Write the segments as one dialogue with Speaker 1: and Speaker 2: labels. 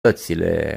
Speaker 1: autoritățile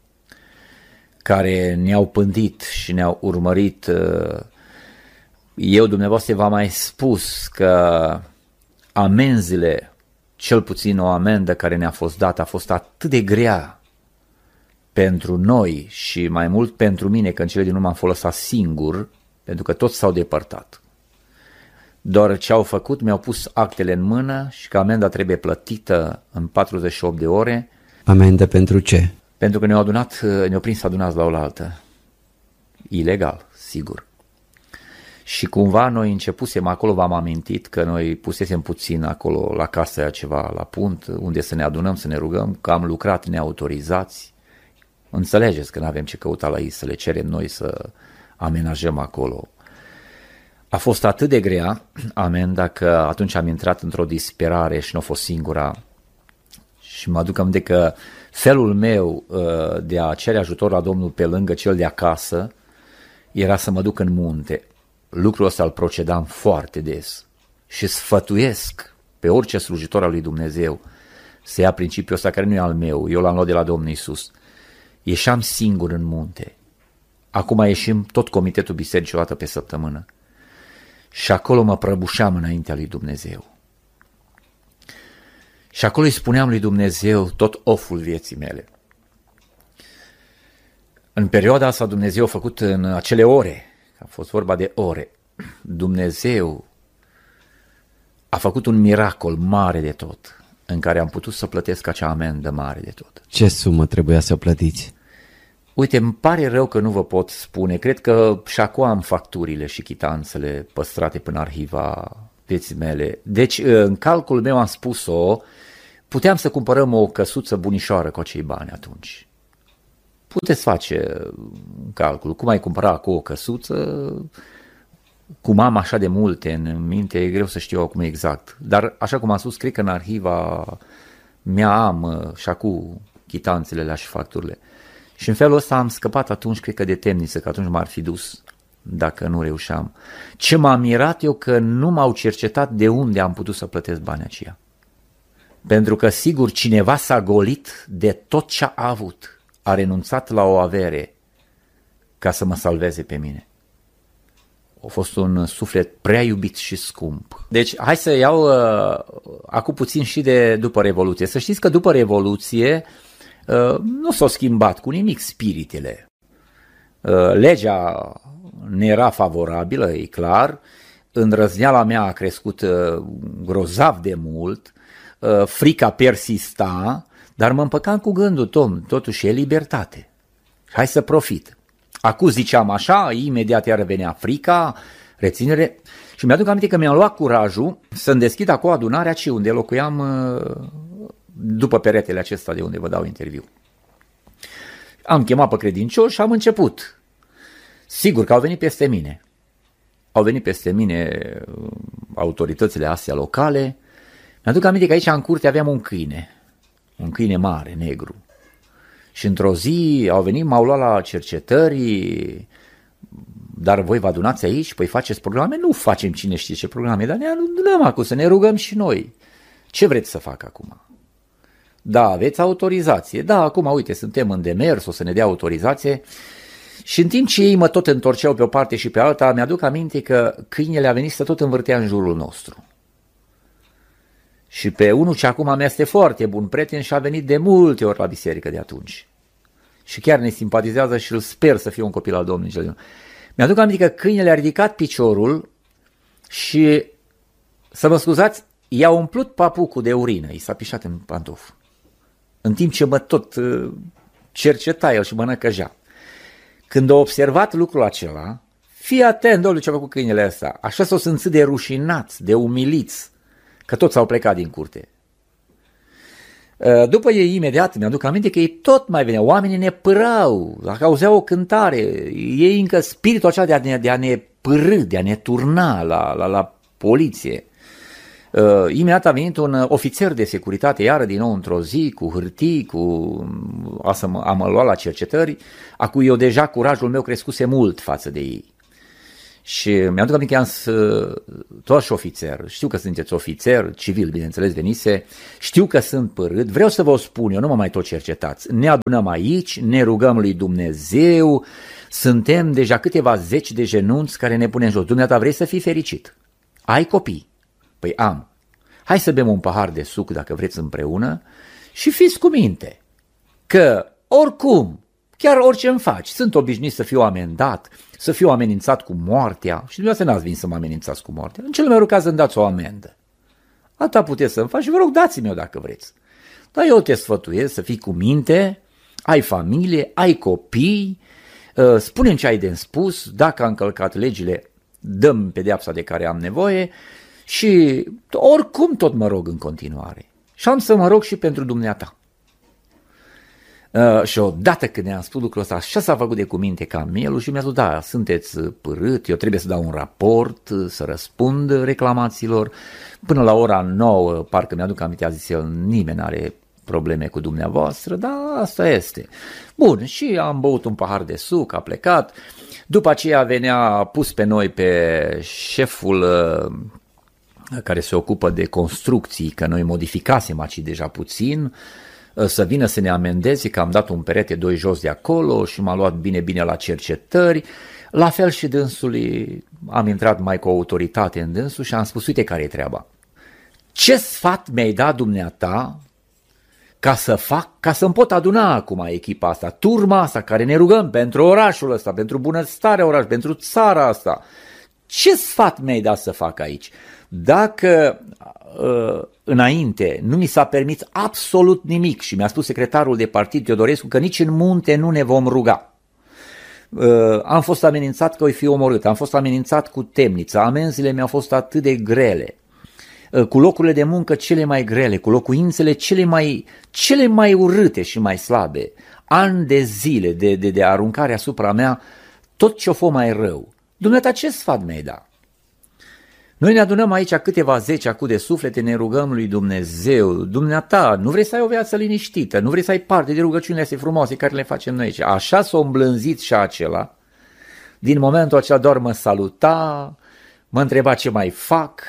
Speaker 1: care ne-au pândit și ne-au urmărit. Eu, dumneavoastră, v-am mai spus că amenzile, cel puțin o amendă care ne-a fost dată, a fost atât de grea pentru noi și mai mult pentru mine, că în cele din urmă am fost lăsat singur, pentru că toți s-au depărtat. Doar ce au făcut, mi-au pus actele în mână și că amenda trebuie plătită în 48 de ore.
Speaker 2: Amendă pentru ce?
Speaker 1: Pentru că ne-au prins adunați la oaltă. Ilegal, sigur. Și cumva noi începusem acolo, v-am amintit că noi pusesem puțin acolo la casă aia ceva la punct, unde să ne adunăm, să ne rugăm, că am lucrat neautorizați. Înțelegeți că nu avem ce căuta la ei, să le cerem noi să amenajăm acolo. A fost atât de grea amenda că atunci am intrat într-o disperare și nu a fost singura. Și mă aduc aminte că felul meu de a cere ajutor la Domnul pe lângă cel de acasă era să mă duc în munte. Lucrul ăsta îl procedam foarte des și sfătuiesc pe orice slujitor al lui Dumnezeu să ia principiul ăsta care nu e al meu, eu l-am luat de la Domnul Iisus. Ieșeam singur în munte. Acum ieșim tot comitetul bisericii o dată pe săptămână. Și acolo mă prăbușeam înaintea lui Dumnezeu. Și acolo îi spuneam lui Dumnezeu tot oful vieții mele. În perioada asta Dumnezeu a făcut în acele ore, a fost vorba de ore, Dumnezeu a făcut un miracol mare de tot, în care am putut să plătesc acea amendă mare de tot.
Speaker 2: Ce sumă trebuia să plătiți?
Speaker 1: Uite, îmi pare rău că nu vă pot spune, cred că și acum am facturile și chitanțele păstrate până arhiva vieții mele. Deci, în calculul meu am spus-o, puteam să cumpărăm o căsuță bunișoară cu acei bani atunci. Puteți face un calcul, cum ai cumpăra cu o căsuță, cum am așa de multe în minte, e greu să știu acum exact. Dar, așa cum am spus, cred că în arhiva mea am și acum chitanțele și facturile. Și în felul ăsta am scăpat atunci, cred că de temniță, că atunci m-ar fi dus dacă nu reușeam. Ce m-a mirat eu că nu m-au cercetat de unde am putut să plătesc banii aceia. Pentru că sigur cineva s-a golit de tot ce a avut, a renunțat la o avere ca să mă salveze pe mine. A fost un suflet prea iubit și scump. Deci hai să iau acum puțin și de după Revoluție. Să știți că după Revoluție nu s-au schimbat cu nimic spiritele. Legea ne era favorabilă, e clar, îndrăzneala mea a crescut grozav de mult, frica persista, dar mă împăcam cu gândul, totuși e libertate. Hai să profit. Acum ziceam așa, imediat iar venea frica, reținere, și mi-aduc aminte că mi-am luat curajul să-mi deschid acolo adunarea aici unde locuiam după peretele acesta de unde vă dau interviu. Am chemat pe credincioși și am început. Sigur că au venit peste mine. Au venit peste mine autoritățile astea locale. Mi-aduc aminte că aici în curte aveam un câine mare, negru. Și într-o zi au venit, m-au luat la cercetări, dar voi vă adunați aici, păi faceți programe? Nu facem cine știe ce programe, dar ne adunăm acum să ne rugăm și noi. Ce vreți să fac acum? Da, aveți autorizație. Da, acum, uite, suntem în demers, o să ne dea autorizație. Și în timp ce ei mă tot întorceau pe o parte și pe alta, mi-aduc aminte că câinele a venit să tot învârtea în jurul nostru. Și pe unul ce acum mi-este foarte bun prieten și a venit de multe ori la biserică de atunci. Și chiar ne simpatizează și îl sper să fie un copil al Domnului. Mi-aduc aminte că câinele a ridicat piciorul și, să mă scuzați, i-a umplut papucul de urină, i s-a pișat în pantof. În timp ce mă tot cerceta el și mă năcăjea. Când a observat lucrul acela, fii atent, domnule, ce a făcut câinele ăsta. Așa s-o simțit de rușinați, de umiliți, că toți s-au plecat din curte. După ei, imediat, mi-aduc aminte că ei tot mai veneau, oamenii ne pârau, dacă auzeau o cântare, ei încă spiritul acela de a ne pârâ, de a ne turna la poliție. Imediat a venit un ofițer de securitate, iară din nou într-o zi, cu hârtii, am luat la cercetări, acu eu deja curajul meu crescuse mult față de ei. Și mi-aduc aminte că tot și ofițer, știu că sunteți ofițer, civil, bineînțeles, venise, știu că sunt părât, vreau să vă spun, eu nu mă mai tot cercetați, ne adunăm aici, ne rugăm lui Dumnezeu, suntem deja câteva zeci de genunți care ne punem jos. Dumneata, vrei să fii fericit? Ai copii? Păi am. Hai să bem un pahar de suc dacă vreți împreună și fiți cu minte că oricum, chiar orice îmi faci, sunt obișnuit să fiu amendat, să fiu amenințat cu moartea și dumneavoastră n-ați venit să mă amenințați cu moartea. În cel mai rău caz îmi dați o amendă. Atâta puteți să-mi faci și vă rog dați-mi-o dacă vreți. Dar eu te sfătuiesc să fii cu minte, ai familie, ai copii, spune-mi ce ai de spus, dacă am încălcat legile, dăm pedeapsa de care am nevoie și oricum tot mă rog în continuare. Și am să mă rog și pentru dumneata. Și odată când ne-am spus lucrul ăsta, așa s-a făcut de cuminte ca mielul și mi-a zis, da, sunteți părât, eu trebuie să dau un raport, să răspund reclamațiilor. Până la ora 9, parcă mi-aduc aminte, a zis el, nimeni n-are probleme cu dumneavoastră, dar asta este. Bun, și am băut un pahar de suc, a plecat. După aceea venea pus pe noi pe șeful care se ocupă de construcții, că noi modificasem aici deja puțin, să vină să ne amendeze, că am dat un perete 2 jos de acolo și m-a luat bine la cercetări. La fel și dânsului, am intrat mai cu autoritate în dânsul și am spus, uite care e treaba. Ce sfat mi-ai dat dumneata ca să-mi pot aduna acum echipa asta, turma asta care ne rugăm pentru orașul ăsta, pentru bunăstarea orașului, pentru țara asta. Ce sfat mi-ai dat să fac aici? Dacă înainte nu mi s-a permis absolut nimic și mi-a spus secretarul de partid Teodorescu că nici în munte nu ne vom ruga. Am fost amenințat că voi fi omorât, am fost amenințat cu temnița, amenziile mi-au fost atât de grele, cu locurile de muncă cele mai grele, cu locuințele cele mai urâte și mai slabe, ani de zile de aruncare asupra mea, tot ce-o fost mai rău. Dumneata, ce sfat mi-ai dat? Noi ne adunăm aici câteva zeci acu de suflete, ne rugăm lui Dumnezeu. Dumneata, nu vrei să ai o viață liniștită, nu vrei să ai parte de rugăciunile astea frumoase care le facem noi aici. Așa s-a îmblânzit și acela. Din momentul acela doar mă saluta, mă întreba ce mai fac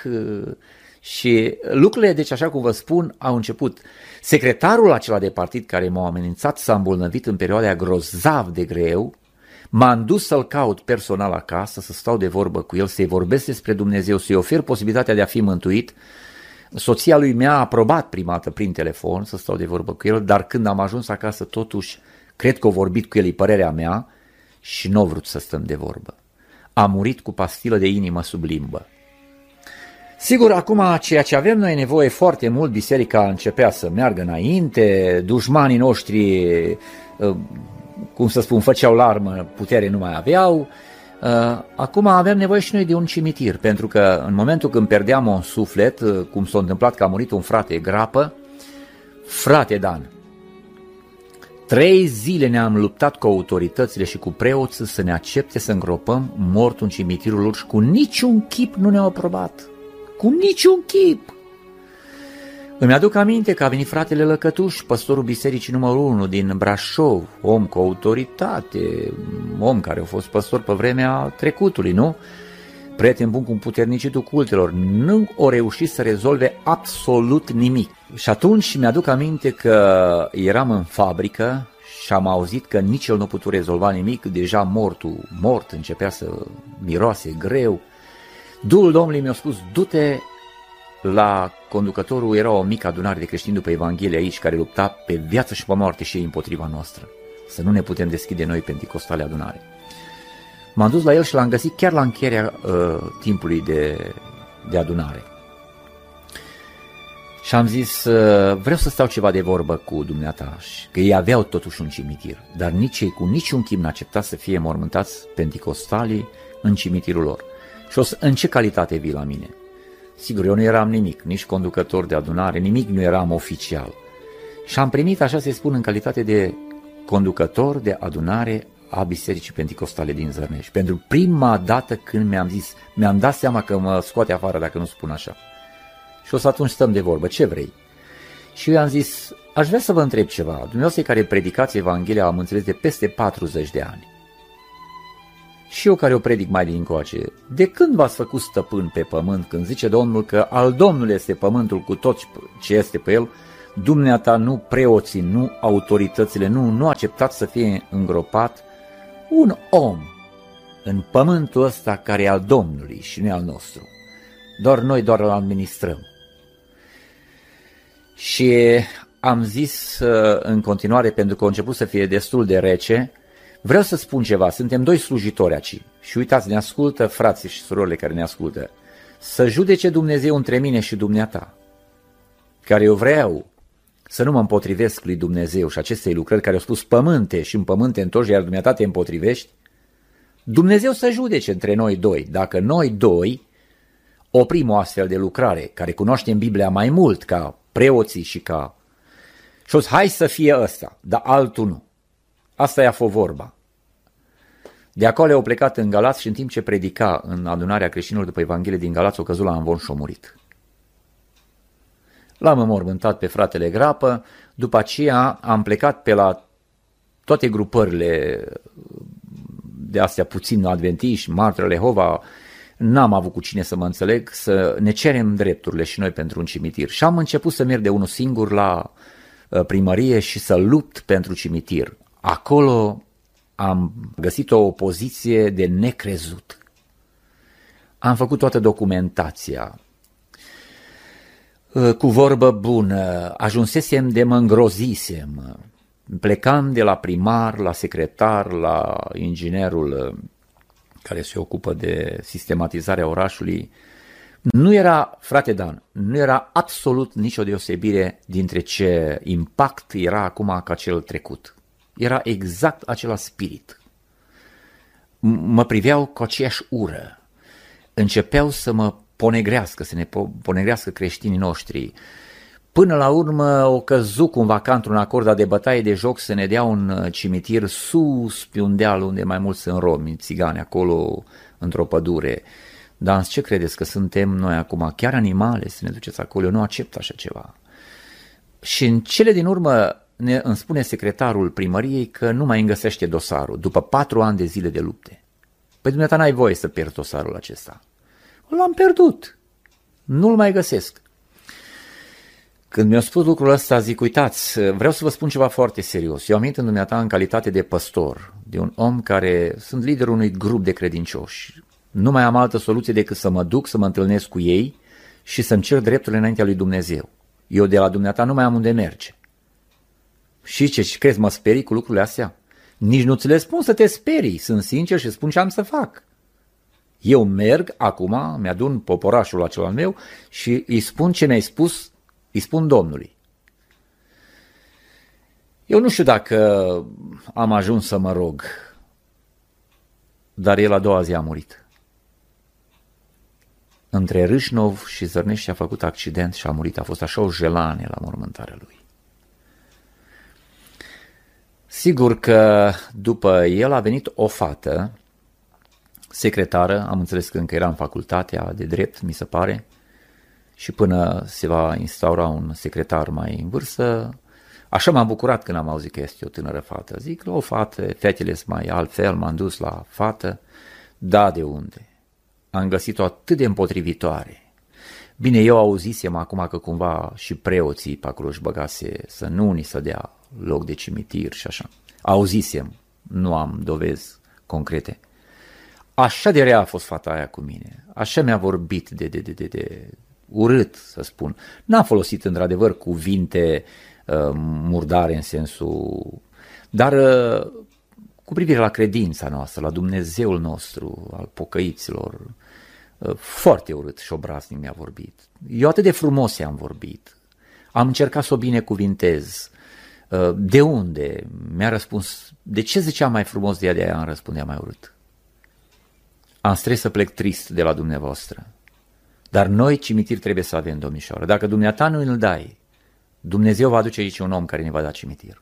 Speaker 1: și lucrurile, deci așa cum vă spun, au început. Secretarul acela de partid care m-a amenințat s-a îmbolnăvit în perioada grozav de greu. M-am dus să-l caut personal acasă, să stau de vorbă cu el, să-i vorbesc despre Dumnezeu, să-i ofer posibilitatea de a fi mântuit. Soția lui mi-a aprobat prima dată prin telefon să stau de vorbă cu el, dar când am ajuns acasă totuși, cred că a vorbit cu el, e părerea mea, și nu a vrut să stăm de vorbă. A murit cu pastilă de inimă sub limbă. Sigur, acum ceea ce avem noi nevoie foarte mult, biserica începea să meargă înainte, dușmanii noștri, cum să spun, făceau larmă, putere nu mai aveau. Acum avem nevoie și noi de un cimitir, pentru că în momentul când pierdeam un suflet, cum s-a întâmplat că a murit un frate grapă, frate Dan, 3 zile ne-am luptat cu autoritățile și cu preoții să ne accepte să îngropăm mortul în cimitirul lor și cu niciun chip nu ne-au aprobat. Cu niciun chip! Îmi aduc aminte că a venit fratele Lăcătuș, păstorul bisericii numărul 1 din Brașov, om cu autoritate, om care a fost păstor pe vremea trecutului, nu? Prieten bun cu puternicitul cultelor, nu o reușit să rezolve absolut nimic. Și atunci mi-aduc aminte că eram în fabrică și am auzit că nici el nu a putut rezolva nimic, deja mort, începea să miroase greu. Duhul Domnului mi-a spus, du-te la conducătorul, era o mică adunare de creștini după Evanghelie aici, care lupta pe viață și pe moarte și ei împotriva noastră. Să nu ne putem deschide noi penticostale adunare. M-am dus la el și l-am găsit chiar la încheierea timpului de adunare. Și am zis, vreau să stau ceva de vorbă cu dumneata, că ei aveau totuși un cimitir, dar nici ei cu niciun chip n-a acceptat să fie mormântați penticostalii în cimitirul lor. Și în ce calitate vii la mine? Sigur, eu nu eram nimic, nici conducător de adunare, nimic nu eram oficial. Și am primit, așa se spun, în calitate de conducător de adunare a Bisericii Penticostale din Zărnești. Pentru prima dată când mi-am dat seama că mă scoate afară dacă nu spun așa. Și o să atunci stăm de vorbă, ce vrei? Și eu i-am zis, aș vrea să vă întreb ceva. Dumneavoastră care predicați Evanghelia, am înțeles, de peste 40 de ani. și eu care o predic mai din încoace, de când v-ați făcut stăpân pe pământ, când zice Domnul că al Domnului este pământul cu tot ce este pe el, dumneata, nu preoții, nu autoritățile, nu acceptați să fie îngropat un om în pământul ăsta care e al Domnului și nu e al nostru. Doar îl administrăm. Și am zis în continuare, pentru că a început să fie destul de rece, vreau să spun ceva, suntem doi slujitori aici și uitați, ne ascultă frații și surorile care ne ascultă, să judece Dumnezeu între mine și dumneata, care eu vreau să nu mă împotrivesc lui Dumnezeu și acestei lucrări care au spus pământe și în pământe întorci, iar dumneata te împotrivești, Dumnezeu să judece între noi doi. Dacă noi doi oprim o astfel de lucrare, care cunoaștem Biblia mai mult ca preoții și ca... Și o să, hai să fie ăsta, dar altul nu. Asta i-a fost vorba. De acolo au plecat în Galați și în timp ce predica în adunarea creștinilor după Evanghelie din Galați, o căzut la amvon și a murit. L-am înmormântat pe fratele Grapă, după aceea am plecat pe la toate grupările de astea puțin adventiști, Martirul Jehova, n-am avut cu cine să mă înțeleg, să ne cerem drepturile și noi pentru un cimitir. Și am început să merg de unul singur la primărie și să lupt pentru cimitir. Acolo am găsit o opoziție de necrezut. Am făcut toată documentația. Cu vorbă bună, ajunsesem de mă îngrozisem. Plecam de la primar, la secretar, la inginerul care se ocupă de sistematizarea orașului. Nu era, frate Dan, nu era absolut nicio deosebire dintre ce impact era acum ca cel trecut. Era exact același spirit. Mă priveau cu aceeași ură. Începeau să mă ponegrească, să ne ponegrească creștinii noștri. Până la urmă o căzut cumva ca într-un acord de bătaie de joc să ne dea un cimitir sus pe un deal unde mai mulți sunt romi, țigani, acolo într-o pădure. Dar ce credeți că suntem noi acum? Chiar animale să ne duceți acolo? Eu nu accept așa ceva. Și în cele din urmă îmi spune secretarul primăriei că nu mai îngăsește dosarul, după 4 ani de zile de lupte. Păi dumneata n-ai voie să pierzi dosarul acesta. L-am pierdut. Nu-l mai găsesc. Când mi-a spus lucrul ăsta, zic, uitați, vreau să vă spun ceva foarte serios. Eu am venit în dumneata în calitate de păstor, de un om care sunt liderul unui grup de credincioși. Nu mai am altă soluție decât să mă duc, să mă întâlnesc cu ei și să-mi cer drepturile înaintea lui Dumnezeu. Eu de la dumneata nu mai am unde merge. Și ce crezi, mă sperii cu lucrurile astea? Nici nu ți le spun să te sperii, sunt sincer și spun ce am să fac. Eu merg acum, mi-adun poporașul acela meu și îi spun ce mi-ai spus, îi spun Domnului. Eu nu știu dacă am ajuns să mă rog, dar el a doua zi a murit. Între Râșnov și Zărnești a făcut accident și a murit. A fost așa o jelane la mormântarea lui. Sigur că după el a venit o fată, secretară, am înțeles că încă era în facultatea de drept, mi se pare, și până se va instaura un secretar mai în vârstă, așa m-am bucurat când am auzit că este o tânără fată. Zic, la o fată, fetele sunt mai altfel, m-am dus la fată, da, de unde? Am găsit-o atât de împotrivitoare. Bine, eu auzisem acum că cumva și preoții pe acolo își băgase să nu ni se dea loc de cimitir și așa. Auzisem, nu am dovezi concrete. Așa de rea a fost fata aia cu mine, așa mi-a vorbit de urât, să spun. N-a folosit într-adevăr cuvinte murdare în sensul, dar cu privire la credința noastră, la Dumnezeul nostru, al pocăiților, foarte urât și obraznic mi-a vorbit. Eu atât de frumos i-am vorbit, am încercat să o binecuvintez. De unde? Mi-a răspuns, de ce zicea mai frumos de ea, îmi răspundea mai urât. Am stres să plec trist de la dumneavoastră, dar noi cimitir trebuie să avem, domnișoară. Dacă dumneata nu îl dai, Dumnezeu va aduce aici un om care ne va da cimitir.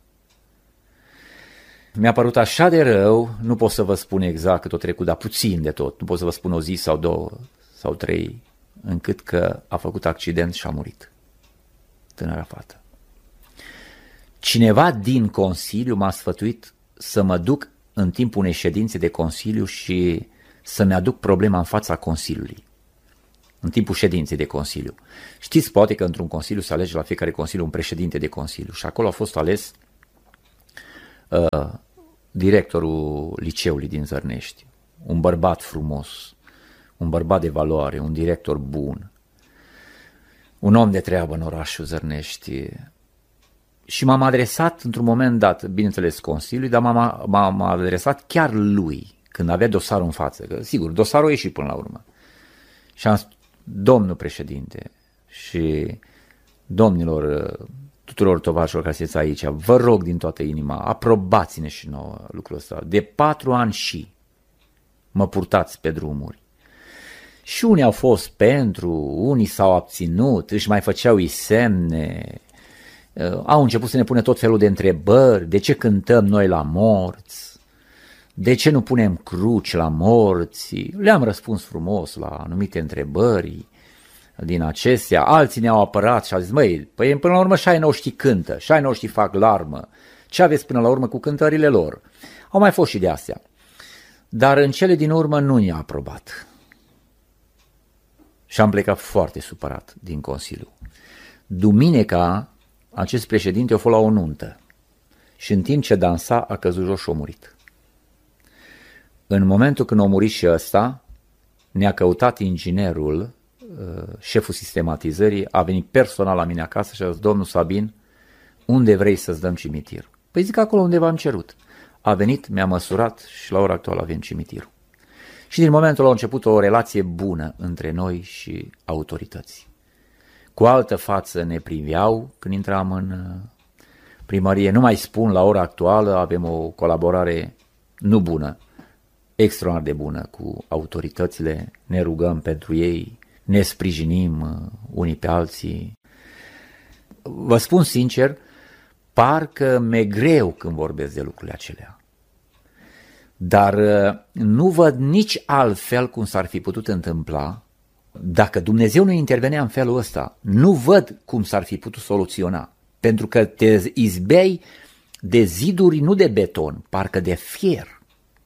Speaker 1: Mi-a părut așa de rău, nu pot să vă spun exact cât o trecut, dar puțin de tot, nu pot să vă spun o zi sau 2 sau 3, încât că a făcut accident și a murit tânăra fată. Cineva din Consiliu m-a sfătuit să mă duc în timpul unei ședințe de Consiliu și să-mi aduc problema în fața Consiliului. În timpul ședinței de Consiliu. Știți, poate că într-un Consiliu se alege la fiecare Consiliu un președinte de Consiliu și acolo a fost ales directorul liceului din Zărnești, un bărbat frumos, un bărbat de valoare, un director bun, un om de treabă în orașul Zărnești. Și m-am adresat într-un moment dat, bineînțeles Consiliului, dar m-am adresat chiar lui, când avea dosarul în față, că sigur, dosarul a ieșit până la urmă. Și am spus, domnul președinte și domnilor, tuturor tovarășilor care sunteți aici, vă rog din toată inima, aprobați-ne și nouă lucrul ăsta. De 4 ani și mă purtați pe drumuri. Și unii au fost pentru, unii s-au abținut, își mai făceau semne, au început să ne pune tot felul de întrebări, de ce cântăm noi la morți, de ce nu punem cruci la morți. Le-am răspuns frumos la anumite întrebări din acestea, alții ne-au apărat și au zis, măi, păi până la urmă și ai noștri cântă, și ai noștri fac larmă, ce aveți până la urmă cu cântările lor? Au mai fost și de astea, dar în cele din urmă nu ne-a aprobat. Și am plecat foarte supărat din Consiliu. Duminica, acest președinte a fost la o nuntă și în timp ce dansa a căzut jos și a murit. În momentul când a murit și ăsta, ne-a căutat inginerul, șeful sistematizării, a venit personal la mine acasă și a zis, domnul Sabin, unde vrei să-ți dăm cimitir? Păi zic acolo unde v-am cerut. A venit, mi-a măsurat și la ora actuală avem cimitirul. Și din momentul ăla a început o relație bună între noi și autorități. Cu altă față ne priveau când intram în primărie. Nu mai spun, la ora actuală avem o colaborare nu bună, extraordinar de bună cu autoritățile, ne rugăm pentru ei, ne sprijinim unii pe alții. Vă spun sincer, parcă mi-e greu când vorbesc de lucrurile acelea. Dar nu văd nici altfel cum s-ar fi putut întâmpla. Dacă Dumnezeu nu intervenea în felul ăsta, nu văd cum s-ar fi putut soluționa. Pentru că te izbeai de ziduri nu de beton, parcă de fier.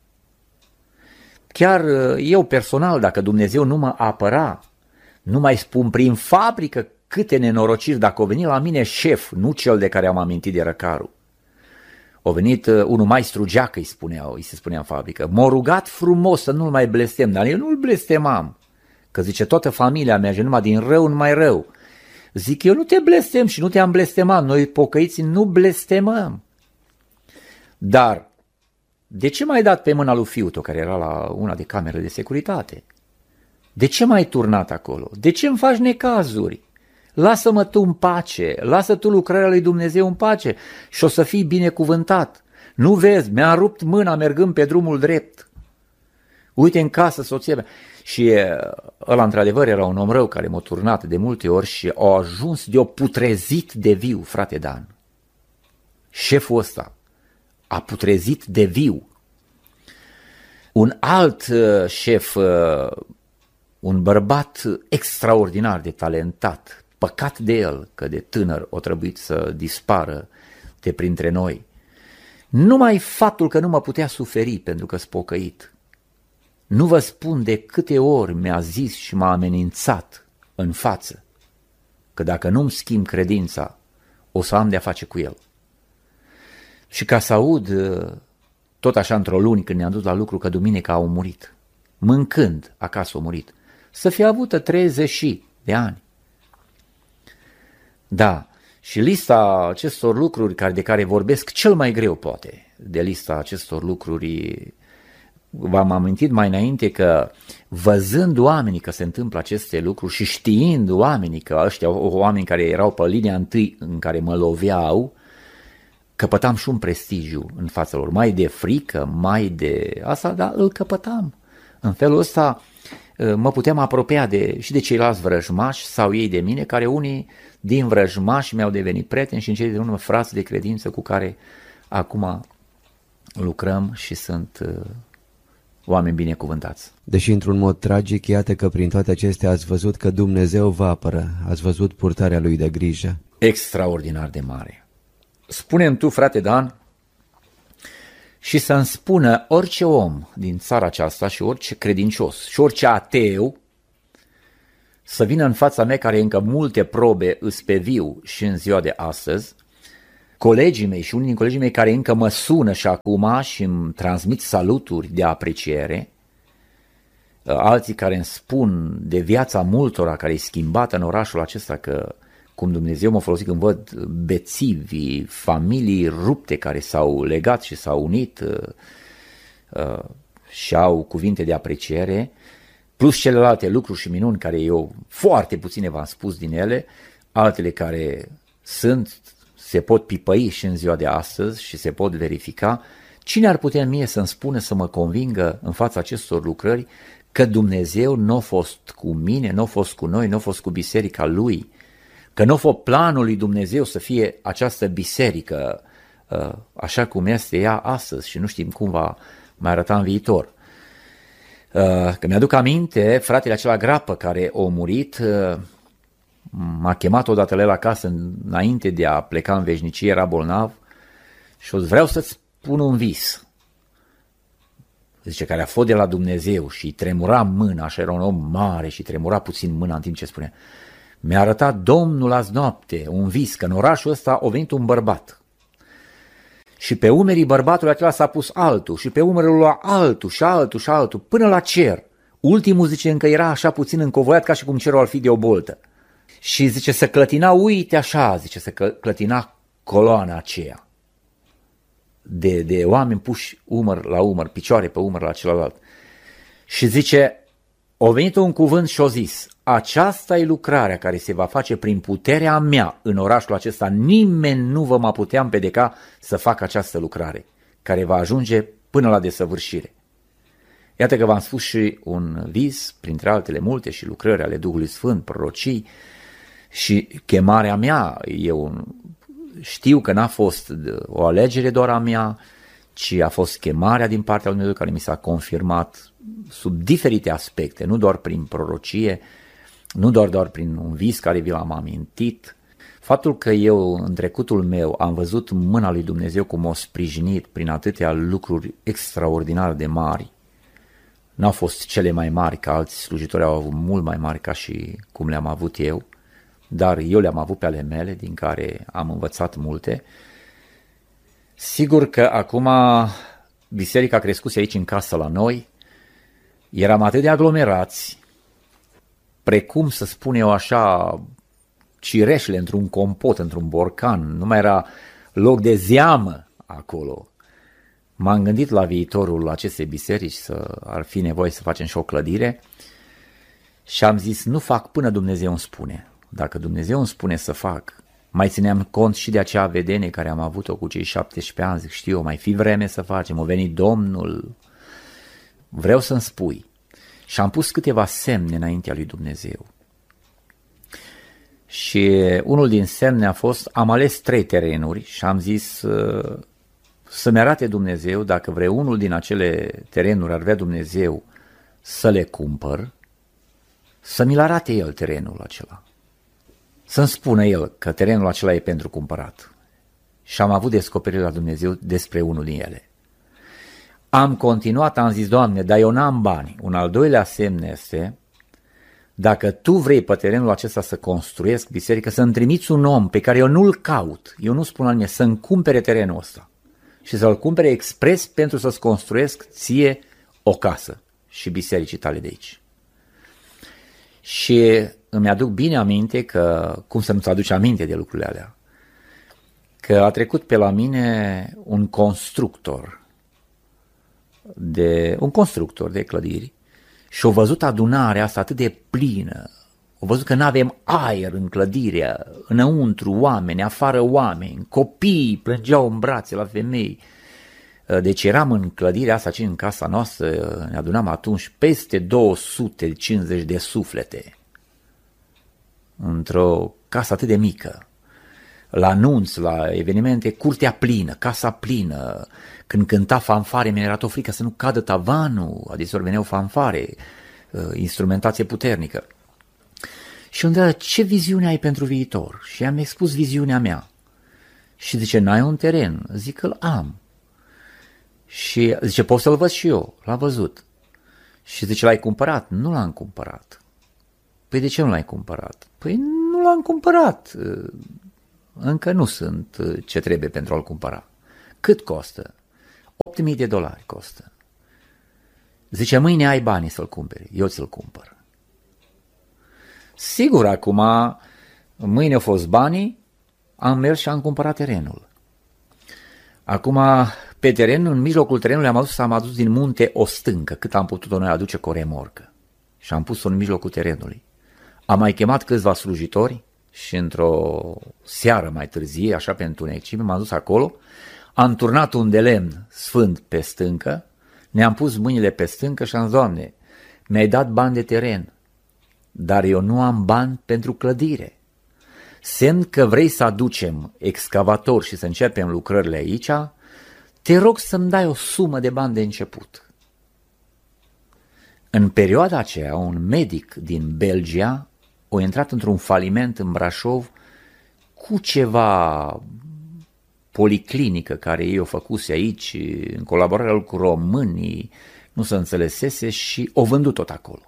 Speaker 1: Chiar eu personal, dacă Dumnezeu nu mă apăra, nu mai spun prin fabrică câte nenorociri, dacă o venit la mine șef, nu cel de care am amintit de Răcaru. O venit unul maestru Geacă, îi se spunea în fabrică. M-a rugat frumos să nu-l mai blestem, dar eu nu-l blestemam. Că zice, toată familia merge numai din rău în mai rău. Zic, eu nu te blestem și nu te-am blestemat. Noi pocăiții nu blestemăm. Dar, de ce m-ai dat pe mâna lui Fiuto, care era la una de camerele de securitate? De ce m-ai turnat acolo? De ce îmi faci necazuri? Lasă-mă tu în pace, lasă tu lucrarea lui Dumnezeu în pace și o să fii binecuvântat. Nu vezi, mi-a rupt mâna mergând pe drumul drept. Uite în casă soția mea. Și ăla într-adevăr era un om rău care m-a turnat de multe ori și a ajuns de-o putrezit de viu, frate Dan. Șeful ăsta a putrezit de viu. Un alt șef, un bărbat extraordinar de talentat, păcat de el că de tânăr o trebuit să dispară de printre noi. Numai faptul că nu mă putea suferi pentru că s-a pocăit. Nu vă spun de câte ori mi-a zis și m-a amenințat în față că dacă nu-mi schimb credința, o să am de-a face cu el. Și ca să aud tot așa într-o luni când ne-am dus la lucru că duminica au murit, mâncând acasă a murit, să fie avută 30 de ani. Da, și lista acestor lucruri de care vorbesc cel mai greu poate, de lista acestor lucruri, v-am amintit mai înainte că văzând oamenii că se întâmplă aceste lucruri și știind oamenii că ăștia oameni care erau pe linia întâi în care mă loveau, căpătam și un prestigiu în fața lor, mai de frică, mai de asta, dar îl căpătam. În felul ăsta mă puteam apropia și de ceilalți vrăjmași sau ei de mine, care unii din vrăjmași mi-au devenit prieteni și în cei din urmă frați de credință cu care acum lucrăm și sunt oameni binecuvântați.
Speaker 2: Deși într-un mod tragic, iată că prin toate acestea ați văzut că Dumnezeu vă apără, ați văzut purtarea Lui de grijă.
Speaker 1: Extraordinar de mare. Spune-mi tu, frate Dan, și să-mi spună orice om din țara aceasta și orice credincios și orice ateu să vină în fața mea, care încă multe probe îs pe viu și în ziua de astăzi, colegii mei și unii din colegii mei care încă mă sună și acum și îmi transmit saluturi de apreciere, alții care îmi spun de viața multora care e schimbată în orașul acesta, că cum Dumnezeu mă folosit când văd bețivi, familii rupte care s-au legat și s-au unit și au cuvinte de apreciere, plus celelalte lucruri și minuni care eu foarte puține v-am spus din ele, altele care se pot pipăi și în ziua de astăzi și se pot verifica. Cine ar putea mie să-mi spună, să mă convingă în fața acestor lucrări că Dumnezeu nu a fost cu mine, nu a fost cu noi, nu a fost cu biserica Lui, că nu a fost planul lui Dumnezeu să fie această biserică așa cum este ea astăzi și nu știm cum va mai arăta în viitor. Că mi-aduc aminte, fratele acela Grapă care a murit, m-a chemat odată la el acasă înainte de a pleca în veșnicie, era bolnav și vreau să-ți spun un vis. Zice, care a fost de la Dumnezeu și tremura mâna, așa era un om mare și tremura puțin mâna în timp ce spunea. Mi-a arătat Domnul azi noapte un vis, că în orașul ăsta a venit un bărbat. Și pe umerii bărbatului acela s-a pus altul și pe umerul lui altul și altul și altul, până la cer. Ultimul, zice, încă era așa puțin încovoiat ca și cum cerul ar fi de o boltă. Și zice, se clătina, uite așa, zice, se clătina coloana aceea de oameni puși umăr la umăr, picioare pe umăr la celălalt. Și zice, a venit un cuvânt și a zis, aceasta e lucrarea care se va face prin puterea mea în orașul acesta, nimeni nu vă mai putea împedeca să facă această lucrare, care va ajunge până la desăvârșire. Iată că v-am spus și un vis, printre altele multe și lucrări ale Duhului Sfânt, prorocii și chemarea mea. Eu știu că n-a fost o alegere doar a mea, ci a fost chemarea din partea lui Dumnezeu care mi s-a confirmat sub diferite aspecte, nu doar prin prorocie, nu doar prin un vis care vi l-am amintit. Faptul că eu în trecutul meu am văzut mâna lui Dumnezeu cum m-a sprijinit prin atâtea lucruri extraordinar de mari, n-au fost cele mai mari, că alți slujitori au avut mult mai mari ca și cum le-am avut eu, dar eu le-am avut pe ale mele, din care am învățat multe. Sigur că acum biserica a crescut aici în casă la noi, eram atât de aglomerați, precum să spun eu așa, cireșele într-un compot, într-un borcan, nu mai era loc de zeamă acolo. M-am gândit la viitorul acestei biserici, să ar fi nevoie să facem și o clădire și am zis, nu fac până Dumnezeu îmi spune. Dacă Dumnezeu îmi spune să fac, mai țineam cont și de acea vedenie care am avut-o cu cei 17 ani, zic, știu, mai fi vreme să facem, a venit Domnul, vreau să-mi spui. Și am pus câteva semne înaintea lui Dumnezeu. Și unul din semne a fost, am ales 3 terenuri și am zis să-mi arate Dumnezeu dacă vreunul din acele terenuri ar vrea Dumnezeu să le cumpăr, să mi-l arate el terenul acela. Să-mi spună el că terenul acela e pentru cumpărat. Și am avut descoperire la Dumnezeu despre unul din ele. Am continuat, am zis, Doamne, dar eu n-am bani. Un al doilea semn este, dacă Tu vrei pe terenul acesta să construiesc biserică, să-mi trimiți un om pe care eu nu-l caut, eu nu spun la mine, să-mi cumpere terenul ăsta și să-l cumpere expres pentru să-ți construiesc ție o casă și bisericii tale de aici. Și îmi aduc bine aminte că, cum să nu-ți aduci aminte de lucrurile alea, că a trecut pe la mine un constructor de clădiri și a văzut adunarea asta atât de plină, a văzut că n-avem aer în clădire, înăuntru oameni, afară oameni, copii plângeau în brațe la femei. Deci eram în clădirea asta, în casa noastră, ne adunam atunci peste 250 de suflete într-o casă atât de mică. La anunț, la evenimente, curtea plină, casa plină. Când cânta fanfare, mi-era tot frică să nu cadă tavanul, adeseori veneau fanfare, instrumentație puternică. Și îmi întreabă, ce viziune ai pentru viitor? Și am expus viziunea mea. Și zice, n-ai un teren? Zic că îl am. Și zice, pot să-l văd și eu. L-a văzut. Și zice, l-ai cumpărat? Nu l-am cumpărat. Păi de ce nu l-ai cumpărat? Păi nu l-am cumpărat. Încă nu sunt ce trebuie pentru a-l cumpăra. Cât costă? $8.000 costă. Zice, mâine ai banii să-l cumperi. Eu ți-l cumpăr. Sigur, acum, mâine au fost banii, am mers și am cumpărat terenul. Acum, pe teren, în mijlocul terenului am adus din munte o stâncă, cât am putut-o noi aduce cu o remorcă. Și am pus-o în mijlocul terenului. Am mai chemat câțiva slujitori și într-o seară mai târzie, așa pe întunecime, m-am dus acolo, am turnat un de lemn sfânt pe stâncă, ne-am pus mâinile pe stâncă și am zis, Doamne, mi-ai dat bani de teren, dar eu nu am bani pentru clădire. Semn că vrei să aducem excavator și să începem lucrările aici, te rog să-mi dai o sumă de bani de început. În perioada aceea, un medic din Belgia a intrat într-un faliment în Brașov cu ceva policlinică care ei o făcuse aici, în colaborare cu românii, nu se înțelesese și o vândut tot acolo.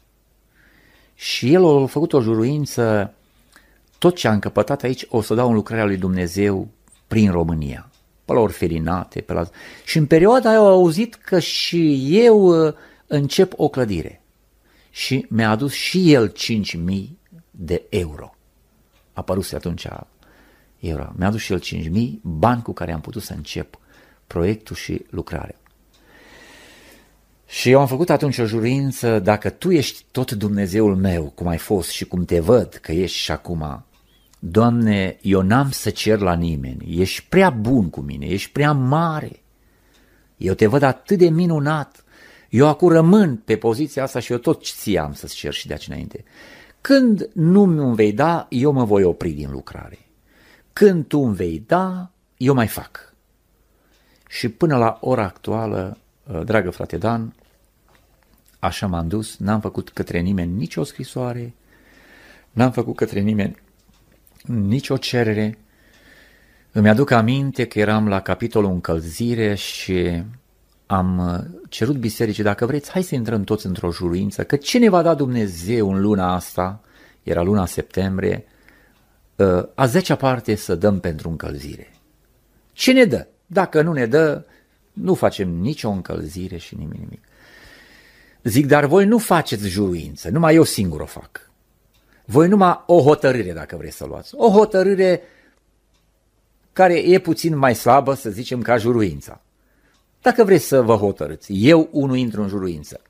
Speaker 1: Și el a făcut o juruință, tot ce a încăpătat aici o să dau în lucrarea lui Dumnezeu prin România, pe la orfelinate, pe la... Și în perioada aia au auzit că și eu încep o clădire. Și mi-a adus și el 5.000 de euro. Apăruse atunci euro. Mi-a adus și el 5.000, bani cu care am putut să încep proiectul și lucrarea. Și eu am făcut atunci o juruință, dacă tu ești tot Dumnezeul meu, cum ai fost și cum te văd că ești și acum, Doamne, eu n-am să cer la nimeni, ești prea bun cu mine, ești prea mare, eu te văd atât de minunat, eu acum rămân pe poziția asta și eu tot ție am să-ți cer și de aici înainte. Când nu mi-o vei da, eu mă voi opri din lucrare. Când tu îmi vei da, eu mai fac. Și până la ora actuală, dragă frate Dan, așa m-am dus, n-am făcut către nimeni nicio scrisoare, n-am făcut către nimeni nicio cerere. Îmi aduc aminte că eram la capitolul încălzire și am cerut bisericii, dacă vreți, hai să intrăm toți într-o juruință, că ce ne va da Dumnezeu în luna asta, era luna septembrie, a 10-a parte să dăm pentru încălzire. Ce ne dă? Dacă nu ne dă, nu facem nicio încălzire și nimic. Zic, dar voi nu faceți juruință, numai eu singur o fac. Voi numai o hotărâre, dacă vreți să luați. O hotărâre care e puțin mai slabă, să zicem, ca juruința. Dacă vreți să vă hotărâți, eu unul intru în juruință.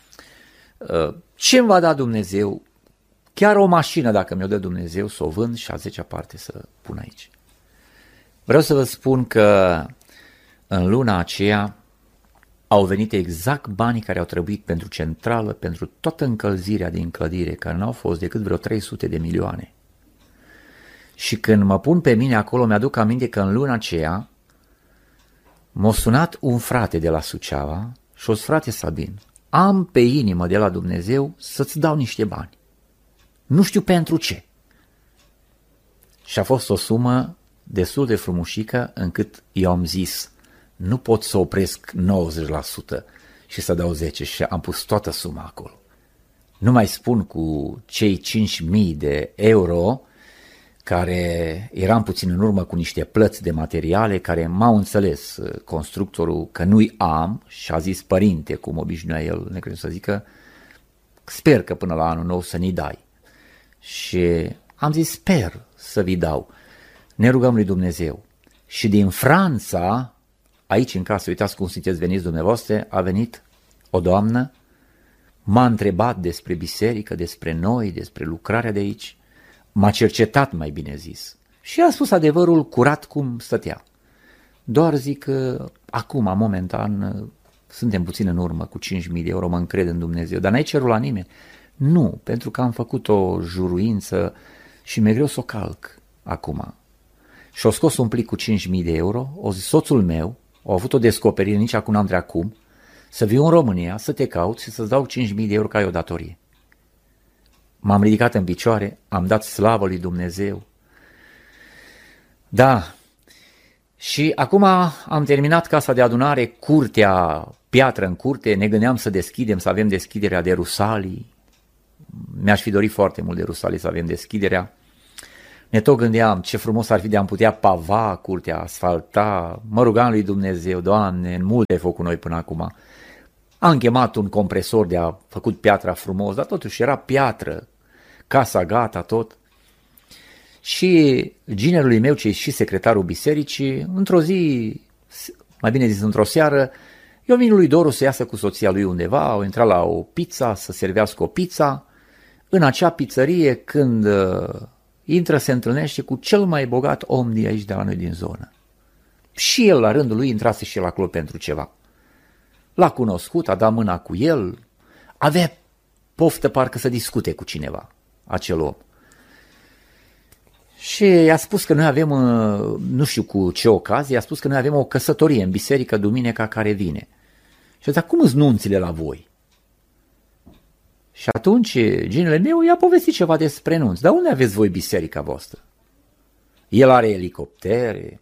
Speaker 1: Ce îmi va da Dumnezeu? Chiar o mașină, dacă mi-o dă Dumnezeu, să o vând și a 10-a parte să pun aici. Vreau să vă spun că în luna aceea au venit exact banii care au trebuit pentru centrală, pentru toată încălzirea din clădire, care n-au fost decât vreo 300 de milioane. Și când mă pun pe mine acolo, mi-aduc aminte că în luna aceea m-a sunat un frate de la Suceava și o frate Sabin, am pe inimă de la Dumnezeu să-ți dau niște bani. Nu știu pentru ce. Și a fost o sumă destul de frumușică încât eu am zis, nu pot să opresc 90% și să dau 10% și am pus toată suma acolo. Nu mai spun cu cei 5.000 de euro care eram puțin în urmă cu niște plăți de materiale care m-au înțeles constructorul că nu-i am și a zis, părinte, cum obișnuia el, necrezut să zică, sper că până la anul nou să ni dai. Și am zis, sper să vi dau. Ne rugăm lui Dumnezeu. Și din Franța, aici în casă, uitați cum sunteți veniți dumneavoastră, a venit o doamnă, m-a întrebat despre biserică, despre noi, despre lucrarea de aici, m-a cercetat, mai bine zis, și a spus adevărul curat cum stătea. Doar zic că acum, momentan, suntem puțin în urmă cu 5.000 de euro, mă încred în Dumnezeu, dar n-ai cerut la nimeni? Nu, pentru că am făcut o juruință și mi-e greu să o calc acum. Și-o scos un plic cu 5.000 de euro, o zis, soțul meu, a avut o descoperire, nici acum n-am trecut cum, să viu în România, să te caut și să-ți dau 5.000 de euro ca ai o datorie. M-am ridicat în picioare, am dat slavă lui Dumnezeu. Da, Și acum am terminat casa de adunare, curtea, piatră în curte, ne gândeam să deschidem, să avem deschiderea de Rusalii. Mi-aș fi dorit foarte mult de Rusalii să avem deschiderea. Ne tot gândeam ce frumos ar fi de am putea pava curtea, asfalta. Mă rugam lui Dumnezeu, Doamne, în multe ai făcut noi până acum. Am chemat un compresor de a făcut piatra frumos, dar totuși era piatră, casa gata, tot. Și ginerului meu, ce e și secretarul bisericii, într-o zi, mai bine zis într-o seară, eu vin lui Doru să iasă cu soția lui undeva, au intrat la o pizza, să servească o pizza. În acea pizzărie, când intră, se întâlnește cu cel mai bogat om de aici, de la noi din zonă. Și el, la rândul lui, intrase și el acolo pentru ceva. L-a cunoscut, a dat mâna cu el, avea poftă parcă să discute cu cineva, acel om. Și i-a spus că noi avem, nu știu cu ce ocazie, i-a spus că noi avem o căsătorie în biserică duminica care vine. Și a zis, cum îți nunțile la voi? Și atunci ginele meu i-a povestit ceva despre nunți. Dar unde aveți voi biserica voastră? El are elicoptere.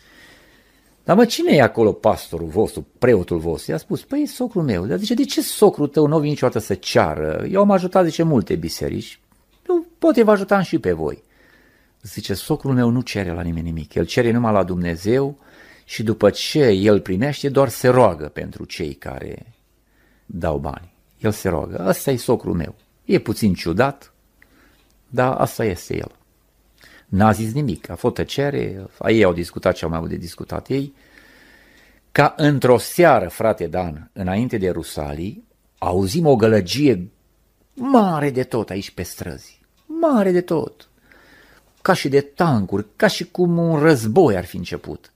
Speaker 1: Dar mă, cine e acolo pastorul vostru, preotul vostru? I-a spus, păi e socrul meu. Dar zice, de ce socrul tău nu vine niciodată să ceară? Eu am ajutat, zice, multe biserici. Eu poate vă ajutam și pe voi. Zice, socrul meu nu cere la nimeni nimic. El cere numai la Dumnezeu și după ce el primește, doar se roagă pentru cei care dau bani. El se roagă. Ăsta e socrul meu. E puțin ciudat, dar asta este el. N-a zis nimic. A fost tăcere, ei au discutat ce au mai avut de discutat ei. Ca într-o seară, frate Dan, înainte de Rusalii, auzim o gălăgie mare de tot aici pe străzi. Mare de tot. Ca și de tancuri, ca și cum un război ar fi început.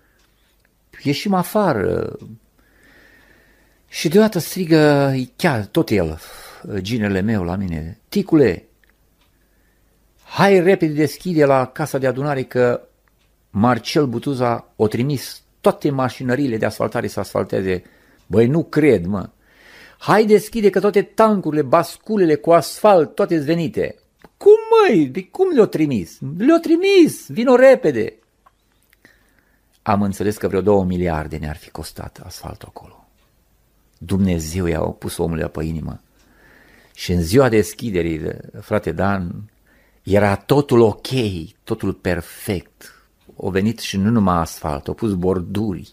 Speaker 1: Ieșim afară și deodată strigă chiar tot el, ginele meu la mine, ticule, hai repede deschide la casa de adunare că Marcel Butuza o trimis toate mașinările de asfaltare să asfalteze. Băi, nu cred, mă. Hai deschide că toate tancurile, basculele cu asfalt, toate-s venite. Cum, măi? Cum le-o trimis? Le-o trimis! Vino repede! Am înțeles că vreo 2 miliarde ne-ar fi costat asfaltul acolo. Dumnezeu i-a pus omul pe inimă. Și în ziua deschiderii, frate Dan, era totul ok, totul perfect. Au venit și nu numai asfalt, au pus borduri,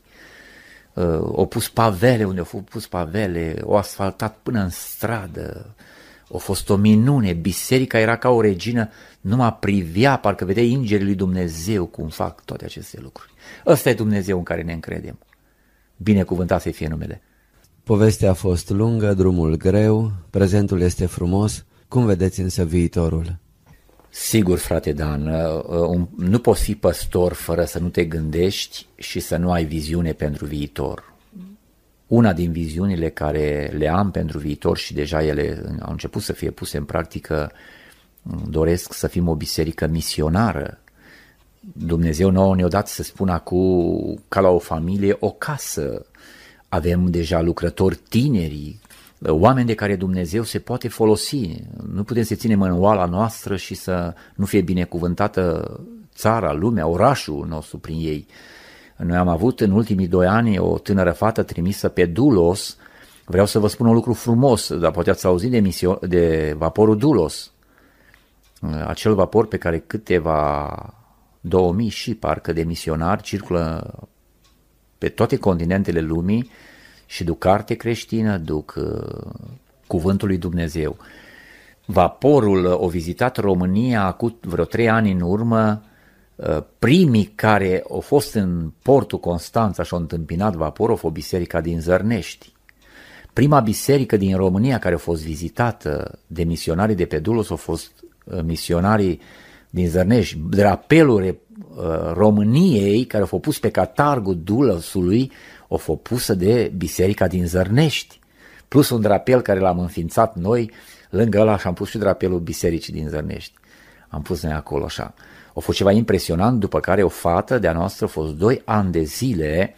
Speaker 1: au pus pavele unde au pus pavele, au asfaltat până în stradă. A fost o minune, biserica era ca o regină, numai privea, parcă vedea îngerii lui Dumnezeu cum fac toate aceste lucruri. Ăsta e Dumnezeu în care ne încredem. Binecuvântat să fie numele.
Speaker 2: Povestea a fost lungă, drumul greu, prezentul este frumos. Cum vedeți însă viitorul?
Speaker 1: Sigur, frate Dan, nu poți fi păstor fără să nu te gândești și să nu ai viziune pentru viitor. Una din viziunile care le am pentru viitor și deja ele au început să fie puse în practică, doresc să fim o biserică misionară. Dumnezeu nouă ne-a dat, să spun acum, ca la o familie, o casă. Avem deja lucrători tineri, oameni de care Dumnezeu se poate folosi. Nu putem să ținem în oala noastră și să nu fie binecuvântată țara, lumea, orașul nostru prin ei. Noi am avut în ultimii 2 ani o tânără fată trimisă pe Dulos. Vreau să vă spun un lucru frumos, dar poate ați auzit de vaporul Dulos. Acel vapor pe care câteva 2000 și parcă de misionari circulă pe toate continentele lumii și duc carte creștină, duc cuvântul lui Dumnezeu. Vaporul a vizitat România acum vreo 3 ani în urmă. Primii care au fost în portul Constanța și au întâmpinat vaporul au fost biserica din Zărnești. Prima biserică din România care a fost vizitată de misionarii de pe Dulos au fost misionarii din Zărnești. Drapelul României care au fost pus pe catargul Dulosului au fost pusă de biserica din Zărnești. Plus un drapel care l-am înființat noi, lângă ăla și am pus și drapelul bisericii din Zărnești. Am pus noi acolo așa. A fost ceva impresionant, după care o fată de-a noastră a fost 2 ani de zile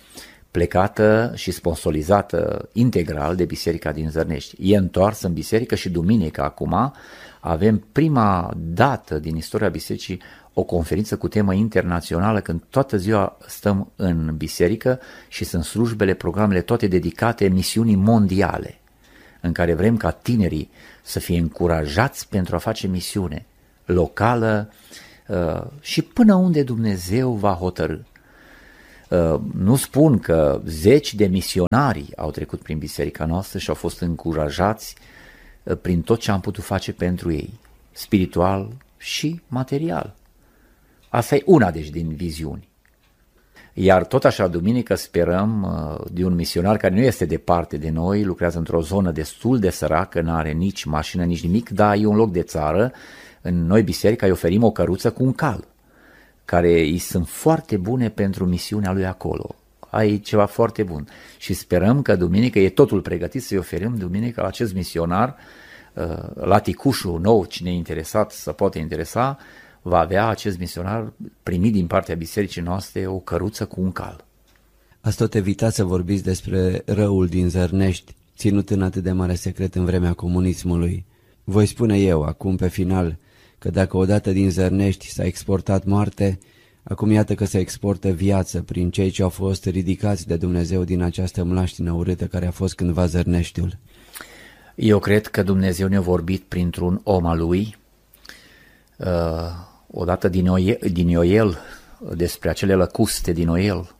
Speaker 1: plecată și sponsorizată integral de biserica din Zărnești. E întoarsă în biserică și duminică acum avem prima dată din istoria bisericii o conferință cu temă internațională, când toată ziua stăm în biserică și sunt slujbele, programele toate dedicate misiunii mondiale, în care vrem ca tinerii să fie încurajați pentru a face misiune locală și până unde Dumnezeu va hotărî. Nu spun că zeci de misionari au trecut prin biserica noastră și au fost încurajați prin tot ce am putut face pentru ei, spiritual și material. Asta e una deci din viziuni. Iar tot așa, duminică sperăm de un misionar care nu este departe de noi, lucrează într-o zonă destul de săracă, nu are nici mașină, nici nimic, dar e un loc de țară. În noi biserica îi oferim o căruță cu un cal, care îi sunt foarte bune pentru misiunea lui acolo. Ai ceva foarte bun. Și sperăm că duminică e totul pregătit să-i oferim duminică la acest misionar, la ticușul nou, cine e interesat să poate interesa, va avea acest misionar primit din partea bisericii noastre o căruță cu un cal.
Speaker 2: Ați tot evitat să vorbiți despre răul din Zărnești, ținut în atât de mare secret în vremea comunismului. Voi spune eu, acum pe final, că dacă odată din Zărnești s-a exportat moarte, acum iată că se exportă viață prin cei ce au fost ridicați de Dumnezeu din această mlaștină urâtă care a fost cândva Zărneștiul.
Speaker 1: Eu cred că Dumnezeu ne-a vorbit printr-un om al lui, odată din Ioel, despre acele lăcuste din Ioel.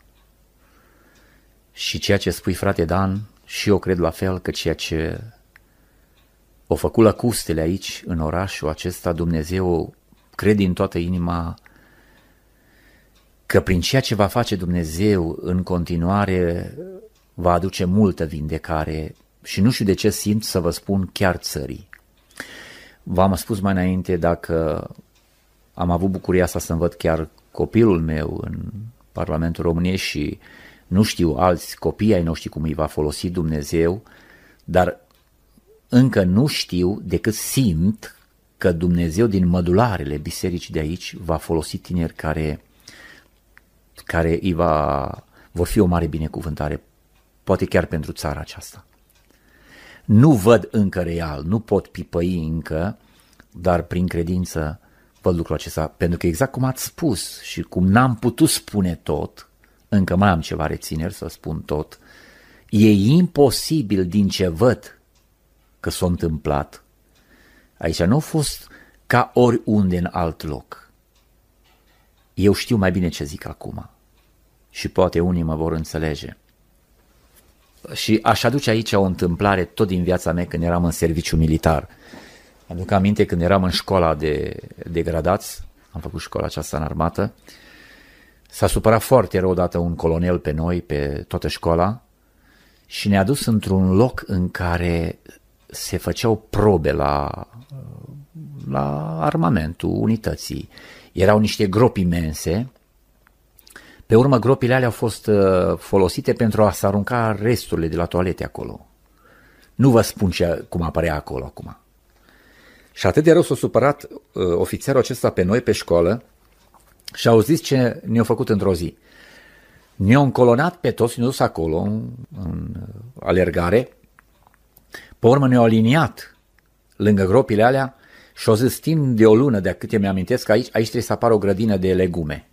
Speaker 1: Și ceea ce spui, frate Dan, și eu cred la fel, că ceea ce o făcut lăcustele aici, în orașul acesta, Dumnezeu, cred din toată inima că prin ceea ce va face Dumnezeu în continuare va aduce multă vindecare și nu știu de ce simt să vă spun chiar țării. V-am spus mai înainte, dacă am avut bucuria asta să-mi văd chiar copilul meu în Parlamentul României și nu știu alți copii ai noștri cum îi va folosi Dumnezeu, dar încă nu știu decât simt că Dumnezeu din mădularele bisericii de aici va folosi tineri care vor fi o mare binecuvântare, poate chiar pentru țara aceasta. Nu văd încă real, nu pot pipăi încă, dar prin credință văd lucrul acesta, pentru că exact cum ați spus și cum n-am putut spune tot, încă mai am ceva rețineri să spun tot, e imposibil din ce văd că s-a întâmplat. Aici nu a fost ca oriunde în alt loc. Eu știu mai bine ce zic acum și poate unii mă vor înțelege. Și aș aduce aici o întâmplare tot din viața mea când eram în serviciu militar. Aduc aminte când eram în școala de degradați, am făcut școala aceasta în armată, s-a supărat foarte rău odată un colonel pe noi, pe toată școala, și ne-a dus într-un loc în care se făceau probe la armamentul unității. Erau niște gropi imense. Pe urmă, gropile alea au fost folosite pentru a se arunca resturile de la toalete acolo. Nu vă spun cum apărea acolo acum. Și atât de rău s-a supărat ofițerul acesta pe noi, pe școală, și au zis ce ne-au făcut într-o zi. Ne-au încolonat pe toți, ne-au dus acolo, în alergare, pe urmă ne-au aliniat lângă gropile alea și au zis timp de o lună, de câte mi-amintesc, că aici trebuie să apară o grădină de legume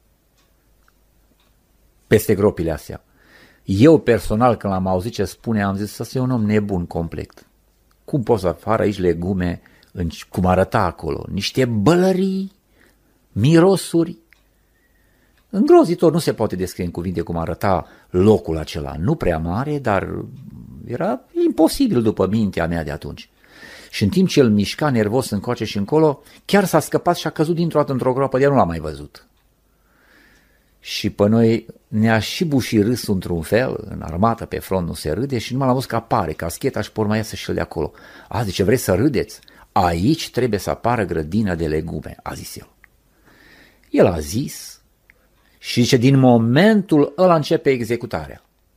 Speaker 1: peste gropile astea. Eu personal, când l-am auzit ce spune, am zis, ăsta e un om nebun complet. Cum poți să apară aici legume, cum arăta acolo? Niște bălării, mirosuri. Îngrozitor, nu se poate descrie în cuvinte cum arăta locul acela. Nu prea mare, dar era imposibil după mintea mea de atunci. Și în timp ce el mișca nervos încoace și încolo, chiar s-a scăpat și a căzut dintr-o dată într-o groapă, de nu l-am mai văzut. Și pe noi ne-a și buși râsul într-un fel, în armată, pe front nu se râde și numai l-am văzut că apare, cascheta și pe urmă iasă și el de acolo. A, zice, vreți să râdeți? Aici trebuie să apară grădina de legume, a zis el. El a zis și zice, din momentul ăla începe executarea.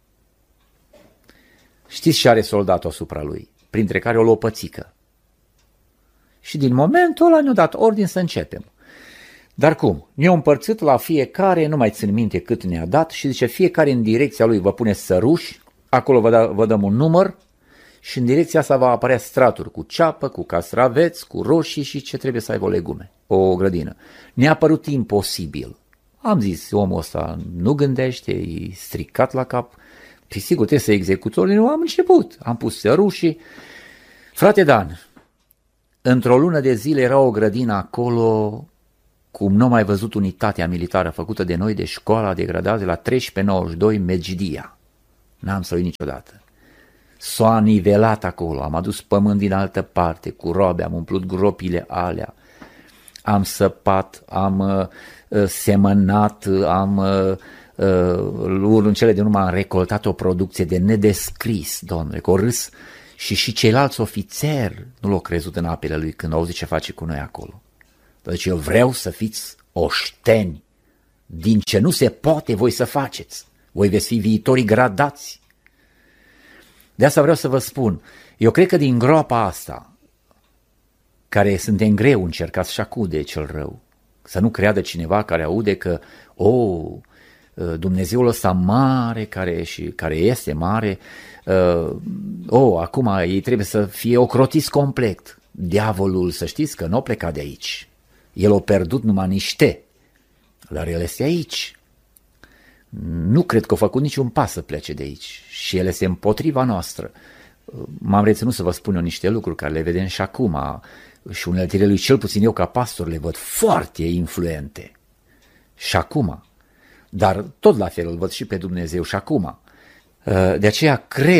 Speaker 1: Știți ce are soldatul asupra lui? Printre care o lopățică. Și din momentul ăla ne-a dat ordin să începem. Dar cum? Ne-au împărțit la fiecare, nu mai țin minte cât ne-a dat și zice fiecare în direcția lui vă pune săruși, acolo vă dăm un număr și în direcția asta va apărea straturi cu ceapă, cu castraveți, cu roșii și ce trebuie să aibă legume, o grădină. Ne-a părut imposibil. Am zis, omul ăsta nu gândește, e stricat la cap, și sigur trebuie să executori, nu am început. Am pus sărușii. Frate Dan, într-o lună de zile era o grădină acolo, cum nu am mai văzut unitatea militară făcută de noi de școala de gradat de la 1392 Megidia. N-am să uit niciodată. S-a nivelat acolo, am adus pământ din altă parte, cu robe, am umplut gropile alea, am săpat, am semănat, în cele din urmă am recoltat o producție de nedescris, domnule, cu o râs și ceilalți ofițeri nu l-au crezut în apele lui când au auzit ce face cu noi acolo. Deci eu vreau să fiți oșteni, din ce nu se poate voi să faceți, voi veți fi viitorii gradați. De asta vreau să vă spun, eu cred că din groapa asta, care suntem greu încercați și acum de cel rău, să nu creadă cineva care aude că, Dumnezeul ăsta mare, care este mare, acum ei trebuie să fie ocrotiți complet. Diavolul, să știți că nu a plecat de aici. El a pierdut numai niște, dar el este aici. Nu cred că a făcut niciun pas să plece de aici și el este împotriva noastră. M-am reținut să vă spun eu niște lucruri care le vedem și acum și uneltele lui, cel puțin eu ca pastor, le văd foarte influente. Și acum. Dar tot la fel îl văd și pe Dumnezeu și acum. De aceea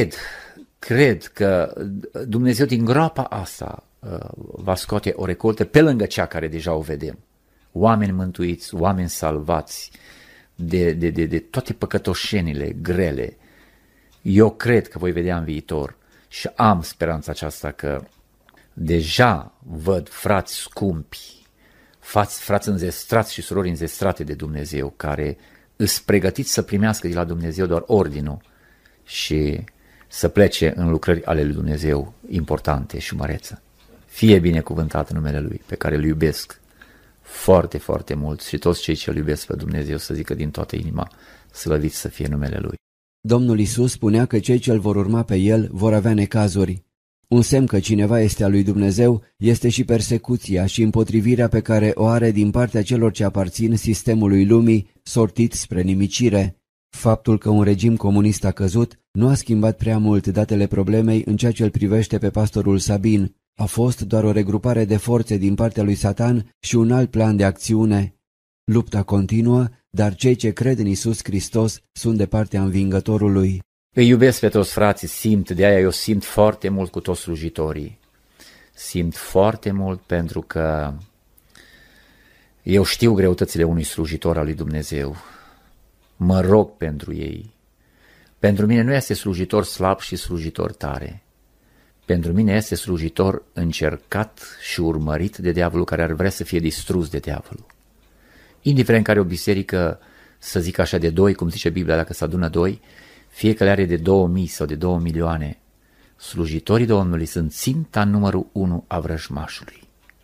Speaker 1: cred că Dumnezeu din groapa asta va scoate o recoltă pe lângă cea care deja o vedem. Oameni mântuiți, oameni salvați de toate păcătoșenile grele. Eu cred că voi vedea în viitor și am speranța aceasta că deja văd frați scumpi, frați înzestrați și surori înzestrate de Dumnezeu, care îs pregătiți să primească de la Dumnezeu doar ordinul și să plece în lucrări ale lui Dumnezeu importante și mărețe. Fie binecuvântat în numele Lui, pe care îl iubesc foarte, foarte mult și toți cei ce îl iubesc pe Dumnezeu să zică din toată inima, slăvit să fie numele Lui.
Speaker 2: Domnul Iisus spunea că cei ce îl vor urma pe El vor avea necazuri. Un semn că cineva este al lui Dumnezeu este și persecuția și împotrivirea pe care o are din partea celor ce aparțin sistemului lumii sortit spre nimicire. Faptul că un regim comunist a căzut nu a schimbat prea mult datele problemei în ceea ce îl privește pe pastorul Sabin. A fost doar o regrupare de forțe din partea lui Satan și un alt plan de acțiune. Lupta continuă, dar cei ce cred în Iisus Hristos sunt de partea învingătorului.
Speaker 1: Îi iubesc pe toți frații, de aia eu simt foarte mult cu toți slujitorii. Simt foarte mult pentru că eu știu greutățile unui slujitor al lui Dumnezeu. Mă rog pentru ei. Pentru mine nu este slujitor slab și slujitor tare. Pentru mine este slujitor încercat și urmărit de diavolul, care ar vrea să fie distrus de diavolul. Indiferent care o biserică, să zic așa, de 2, cum zice Biblia, dacă se adună 2, fiecare are de 2000 sau de 2 milioane. Slujitorii Domnului sunt ținta numărul 1 a vrăjmașului.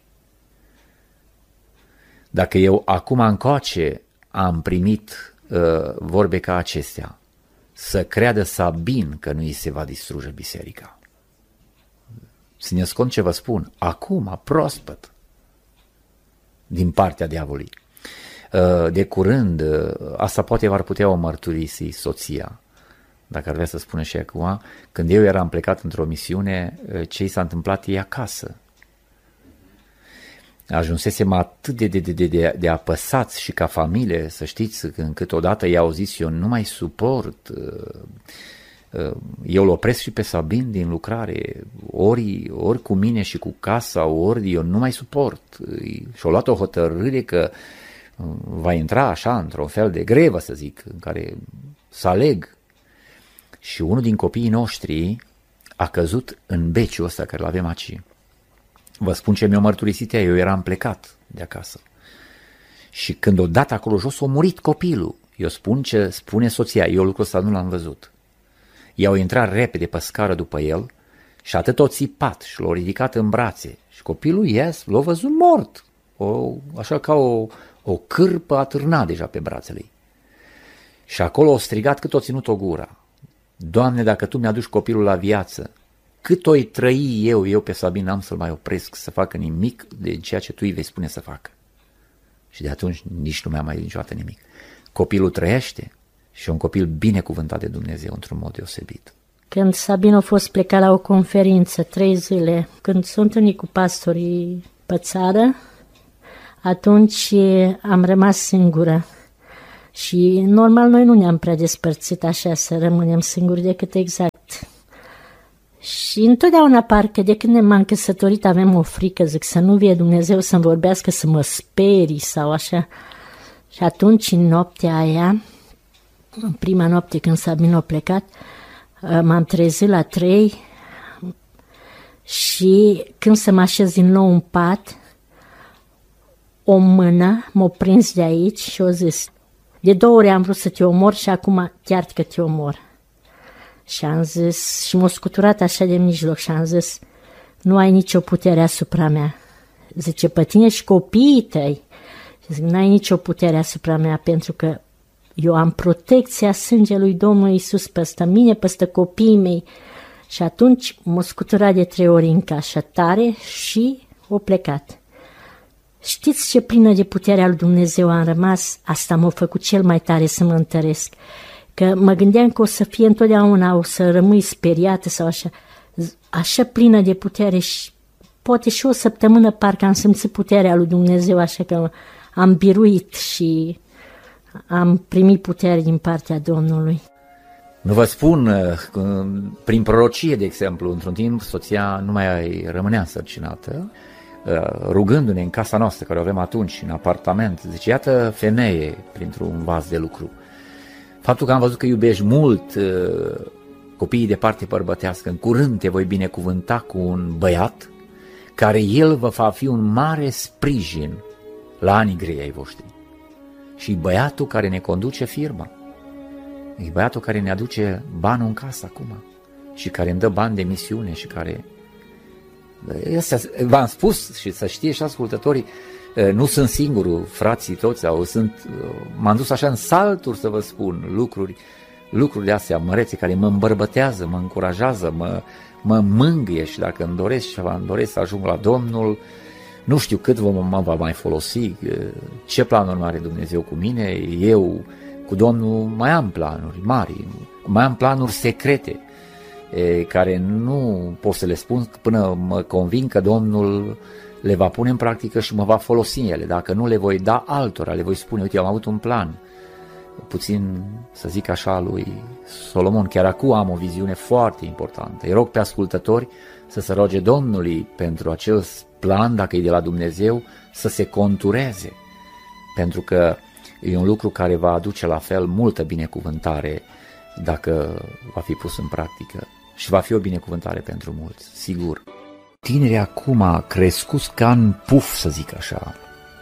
Speaker 1: Dacă eu acum încoace am primit vorbe ca acestea, să creadă Sabin că nu îi se va distruge biserica. Țineți cont ce vă spun, acum, proaspăt, din partea diavolului. De curând, asta poate ar putea o mărturisi soția, dacă ar vrea să spună și acum, când eu eram plecat într-o misiune, ce i s-a întâmplat ei acasă. Ajunsesem atât de apăsați și ca familie, să știți, încât odată i-au zis, eu nu mai suport, eu îl opresc și pe Sabin din lucrare, ori cu mine și cu casa, ori eu nu mai suport. Și-au luat o hotărâre că va intra așa într-un fel de grevă, să zic, în care să aleg. Și unul din copiii noștri a căzut în beciul ăsta care l-avem aici. Vă spun ce mi-a mărturisit ea, eu eram plecat de acasă. Și când o dat acolo jos, a murit copilul. Eu spun ce spune soția, eu lucrul ăsta nu l-am văzut. I-au intrat repede pe scară după el și atât o țipat și l-au ridicat în brațe. Și copilul l-a văzut mort, așa ca O cârpă atârna deja pe brațele ei. Și acolo o strigat cât o ținut o gura. Doamne, dacă Tu mi-aduci copilul la viață, cât o-i trăi eu pe Sabin, n-am să-l mai opresc să facă nimic de ceea ce Tu îi vei spune să facă. Și de atunci nici nu mi-a mai zis niciodată nimic. Copilul trăiește și e un copil binecuvântat de Dumnezeu într-un mod deosebit.
Speaker 3: Când Sabin a fost plecat la o conferință 3 zile, când s-a întâlnit cu pastorii pe țară, atunci am rămas singură. Și normal noi nu ne-am prea despărțit așa să rămânem singuri decât exact. Și întotdeauna parcă de când m-am căsătorit avem o frică, zic, să nu vie Dumnezeu să-mi vorbească, să mă sperii sau așa. Și atunci în noaptea aia, în prima noapte când Sabin a plecat, m-am trezit la 3 și când să mă așez din nou în pat, o mână m-a prins de aici și a zis: de 2 ori am vrut să te omor și acum chiar că te omor. Și am zis, și m-a scuturat așa de mijloc și am zis: nu ai nicio putere asupra mea. Zice, pe tine și copiii tăi. Și zic, n-ai nicio putere asupra mea, pentru că eu am protecția sângelui Domnului Iisus peste mine, peste copiii mei. Și atunci m-a scuturat de 3 ori încă așa tare și a plecat. Știți ce plină de puterea lui Dumnezeu am rămas? Asta m-a făcut cel mai tare să mă întăresc. Că mă gândeam că o să fie întotdeauna, o să rămâi speriată sau așa. Așa plină de putere și poate și o săptămână parcă am simțit puterea lui Dumnezeu, așa că am biruit și am primit putere din partea Domnului.
Speaker 1: Nu vă spun, prin prorocie, de exemplu, într-un timp soția nu mai rămânea însărcinată, rugându-ne în casa noastră, care o avem atunci, în apartament, zice, iată femeie printr-un vas de lucru. Faptul că am văzut că iubești mult copiii de parte bărbătească, în curând te voi binecuvânta cu un băiat, care el va fi un mare sprijin la anii grei ai voștri. Și băiatul care ne conduce firma, e băiatul care ne aduce banul în casă acum și care îmi dă bani de misiune și care... Astea, v-am spus și să știe și ascultătorii, nu sunt singurul, frații toți m-am dus așa în salturi să vă spun lucruri de astea mărețe care mă îmbărbătează, mă încurajează, mă mângâie și dacă îmi doresc ceva, îmi doresc să ajung la Domnul, nu știu cât mă va mai folosi, ce planuri are Dumnezeu cu mine, eu cu Domnul mai am planuri mari, mai am planuri secrete, care nu pot să le spun până mă convin că Domnul le va pune în practică și mă va folosi în ele. Dacă nu, le voi da altora, le voi spune, uite, eu am avut un plan, puțin, să zic așa, lui Solomon, chiar acum am o viziune foarte importantă. Îi rog pe ascultători să se roage Domnului pentru acel plan, dacă e de la Dumnezeu, să se contureze, pentru că e un lucru care va aduce la fel multă binecuvântare dacă va fi pus în practică și va fi o binecuvântare pentru mulți, sigur. Tinerii acum crescuți ca în puf, să zic așa,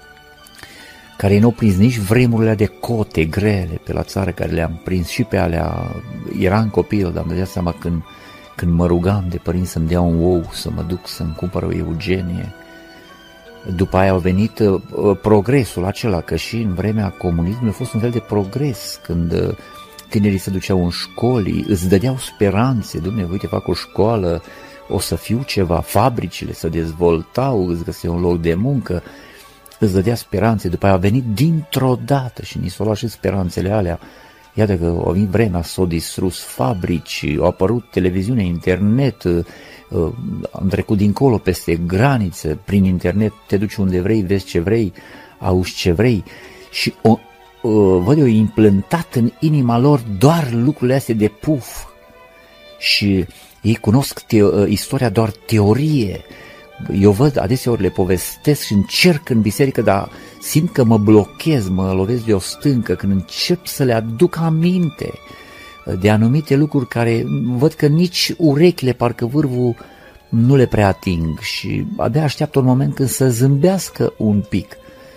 Speaker 1: care nu au prins nici vremurile de cote grele pe la țară, care le-am prins și pe alea, eram copil, dar îmi dădea seama când mă rugam de părinți să-mi dea un ou, să mă duc să-mi cumpăr o Eugenie. După aia a venit progresul acela, că și în vremea comunismului a fost un fel de progres, când tinerii se duceau în școli, îți dădeau speranțe, Dumnezeu, uite, fac o școală, o să fiu ceva, fabricile se dezvoltau, îți găseai un loc de muncă, îți dădea speranțe. După aia a venit dintr-o dată și ni s-au luat și speranțele alea. Iată că a venit vremea, s-au distrus fabrici, au apărut televiziune, internet, am trecut dincolo peste granițe, prin internet te duci unde vrei, vezi ce vrei, auzi ce vrei și văd eu implantat în inima lor doar lucrurile astea de puf și ei cunosc istoria doar teorie. Eu văd, adeseori le povestesc și încerc în biserică, dar simt că mă blochez, mă lovesc de o stâncă când încep să le aduc aminte de anumite lucruri care văd că nici urechile, parcă vârful, nu le prea ating și abia așteaptă un moment când să zâmbească un pic.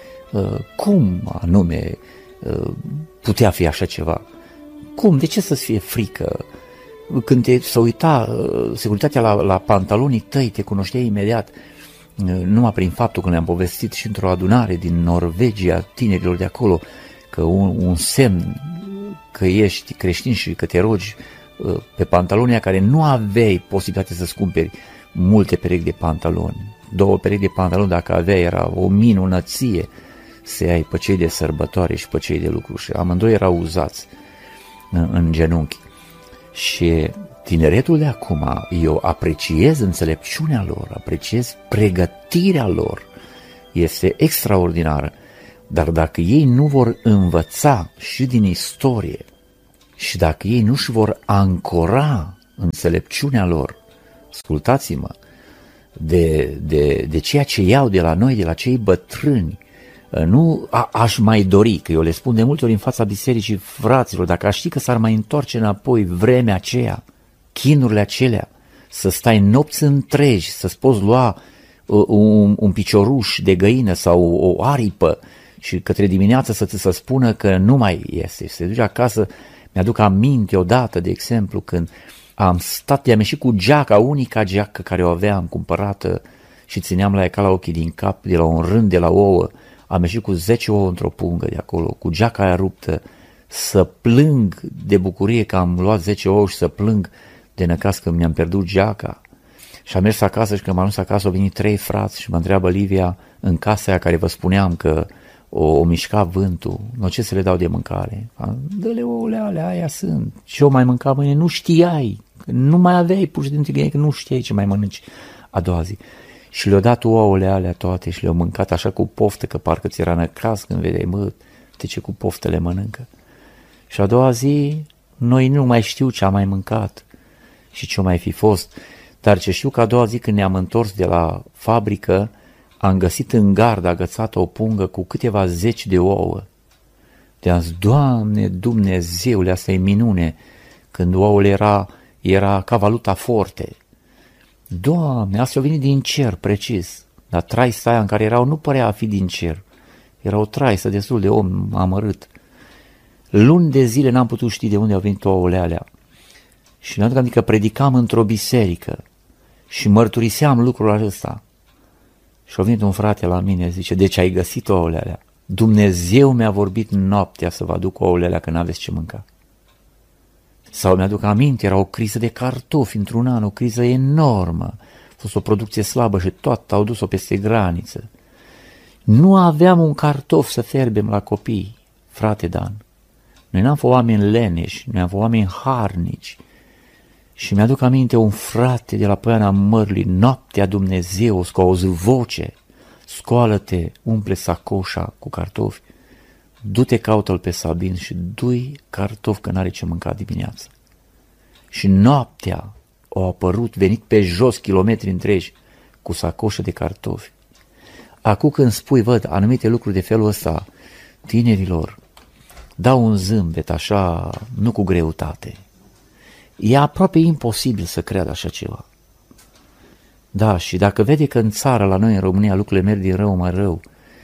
Speaker 1: Cum anume putea fi așa ceva? Cum? De ce să-ți fie frică? Când se uita securitatea la pantalonii tăi, te cunoștea imediat. numai prin faptul că le-am povestit și într-o adunare din Norvegia, tinerilor de acolo, că un semn că ești creștin și că te rogi pe pantaloni care nu aveai posibilitatea să-ți cumperi multe perechi de pantaloni. 2 perechi de pantaloni, dacă aveai, era o minunăție să ai pe cei de sărbătoare și pe cei de lucru. Și amândoi erau uzați în genunchi. Și tineretul de acum, eu apreciez înțelepciunea lor, apreciez pregătirea lor, este extraordinară. Dar dacă ei nu vor învăța și din istorie și dacă ei nu-și vor ancora înțelepciunea lor, ascultați-mă, de ceea ce iau de la noi, de la cei bătrâni, nu aș mai dori, că eu le spun de multe ori în fața bisericii, fraților, dacă aș ști că s-ar mai întoarce înapoi vremea aceea, chinurile acelea, să stai nopți întregi, să-ți poți lua un picioruș de găină sau o aripă și către dimineață să ți se spună că nu mai iese. Se duce acasă, mi-aduc aminte odată, de exemplu, când am stat, i-am ieșit cu geaca, unica geacă care o aveam cumpărată și țineam la ea ca la ochii din cap, de la un rând de la ouă, am ieșit cu 10 ouă într-o pungă de acolo, cu geaca aia ruptă, să plâng de bucurie că am luat 10 ouă și să plâng de năcaz că mi-am pierdut geaca. Și am mers acasă și când m-am dus acasă au venit 3 frați și mă întreabă Livia, în casa aia care vă spuneam că o mișca vântul, nu ce să le dau de mâncare? Dă-le ouăle alea, aia sunt. Și eu mai mânca mâine, nu știai, nu mai aveai, pur și simplu că nu știai ce mai mănânci a doua zi. Și le-au dat ouăle alea toate și le-au mâncat așa cu poftă, că parcă ți era năcaz când vedeai, mă, de ce cu poftă le mănâncă. Și a doua zi, noi nu mai știu ce am mai mâncat și ce mai fi fost, dar ce știu că a doua zi când ne-am întors de la fabrică, am găsit în gard agățată o pungă cu câteva 10 de ouă. De-am zis, Doamne, Dumnezeule, asta e minune, când ouăle era ca valuta forte. Doamne, asta a venit din cer, precis, dar traista aia în care erau nu părea a fi din cer. Era o traistă destul de om amărât. Luni de zile n-am putut ști de unde au venit ouăle alea. Și mi-am adus că predicam într-o biserică și mărturiseam lucrul acesta. Și a venit un frate la mine, zice, deci ai găsit ouăle alea? Dumnezeu mi-a vorbit noaptea să vă aduc ouăle alea că n-aveți ce mânca. Sau mi-aduc aminte, era o criză de cartofi într-un an, o criză enormă. A fost o producție slabă și toată au dus-o peste graniță. Nu aveam un cartof să fierbem la copii, frate Dan. Noi n-am fost oameni leneși, noi am fost oameni harnici. Și mi-aduc aminte un frate de la Poiana Mărului, noaptea Dumnezeu, că auzi voce, scoală-te, umple sacoșa cu cartofi, du-te, caută-l pe Sabin și du-i cartofi că n-are ce mânca dimineața. Și noaptea au apărut, venit pe jos kilometri întregi cu sacoșă de cartofi. Acum când spui, văd, anumite lucruri de felul ăsta, tinerilor, dau un zâmbet așa, nu cu greutate. E aproape imposibil să creadă așa ceva. Da, și dacă vede că în țară, la noi în România, lucrurile merg din rău mai rău,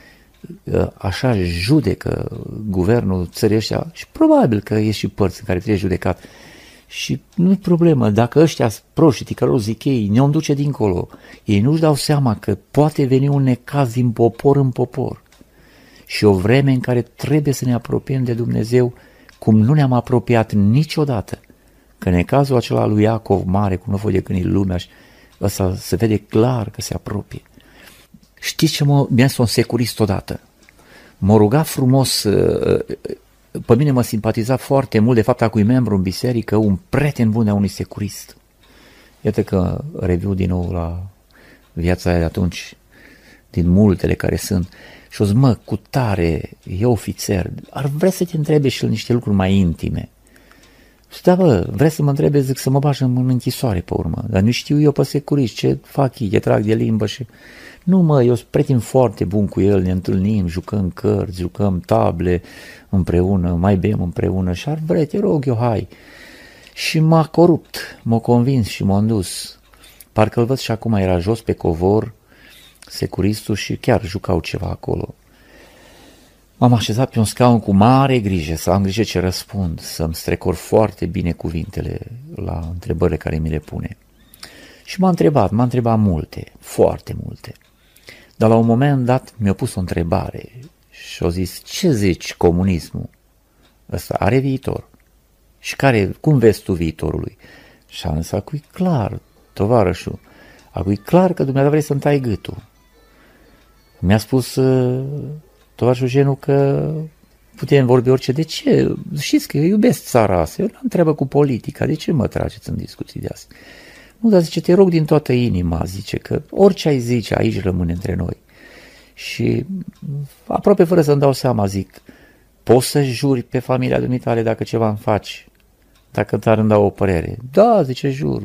Speaker 1: așa judecă guvernul țării ăștia și probabil că e și părți în care trebuie judecat. Și nu-i problemă, dacă ăștia proștii, care o zic ei, ne-o duce dincolo, ei nu-și dau seama că poate veni un necaz din popor în popor. Și o vreme în care trebuie să ne apropiem de Dumnezeu cum nu ne-am apropiat niciodată. Că necazul acela lui Iacov mare, cum nu a fost de gândit lumea, ăsta se vede clar că se apropie. Știți ce mi-a spus un securist odată? M-a rugat frumos, pe mine mă simpatiza foarte mult, de fapt acui membru în biserică, un prieten bun de unui securist. Iată că review din nou la viața aia de atunci, din multele care sunt. Și o zi, mă, cu tare, e ofițer, ar vrea să te întrebe și niște lucruri mai intime. Da, bă, vrea să mă întrebe, zic, să mă bagi în închisoare pe urmă, dar nu știu eu pe securist, ce fac ei, trag de limbă și... Nu, mă, eu sunt prieten foarte bun cu el, ne întâlnim, jucăm cărți, jucăm table împreună, mai bem împreună și ar vrea, te rog eu, hai. Și m-a corupt, m-a convins și m-a dus. Parcă-l văd și acum, era jos pe covor, securistul și chiar jucau ceva acolo. M-am așezat pe un scaun cu mare grijă, să am grijă ce răspund, să-mi strecor foarte bine cuvintele la întrebările care mi le pune. Și m-a întrebat multe, foarte multe. Dar la un moment dat mi-a pus o întrebare și a zis, ce zici comunismul ăsta are viitor? Și cum vezi tu viitorul lui? Și am zis, acui clar, tovarășul, acui clar că dumneavoastră vrei să-mi tai gâtul. Mi-a spus tovarășul Jenu că putem vorbi orice. De ce? Știți că eu iubesc țara asta, eu nu am treabă cu politica, de ce mă trageți în discuții de astea? Nu, dar zice, te rog din toată inima, zice, că orice ai zice aici rămâne între noi. Și aproape fără să-mi dau seama, zic, poți să juri pe familia dumitale dacă ceva îmi faci? Dacă n-ar îmi dau o părere? Da, zice, jur.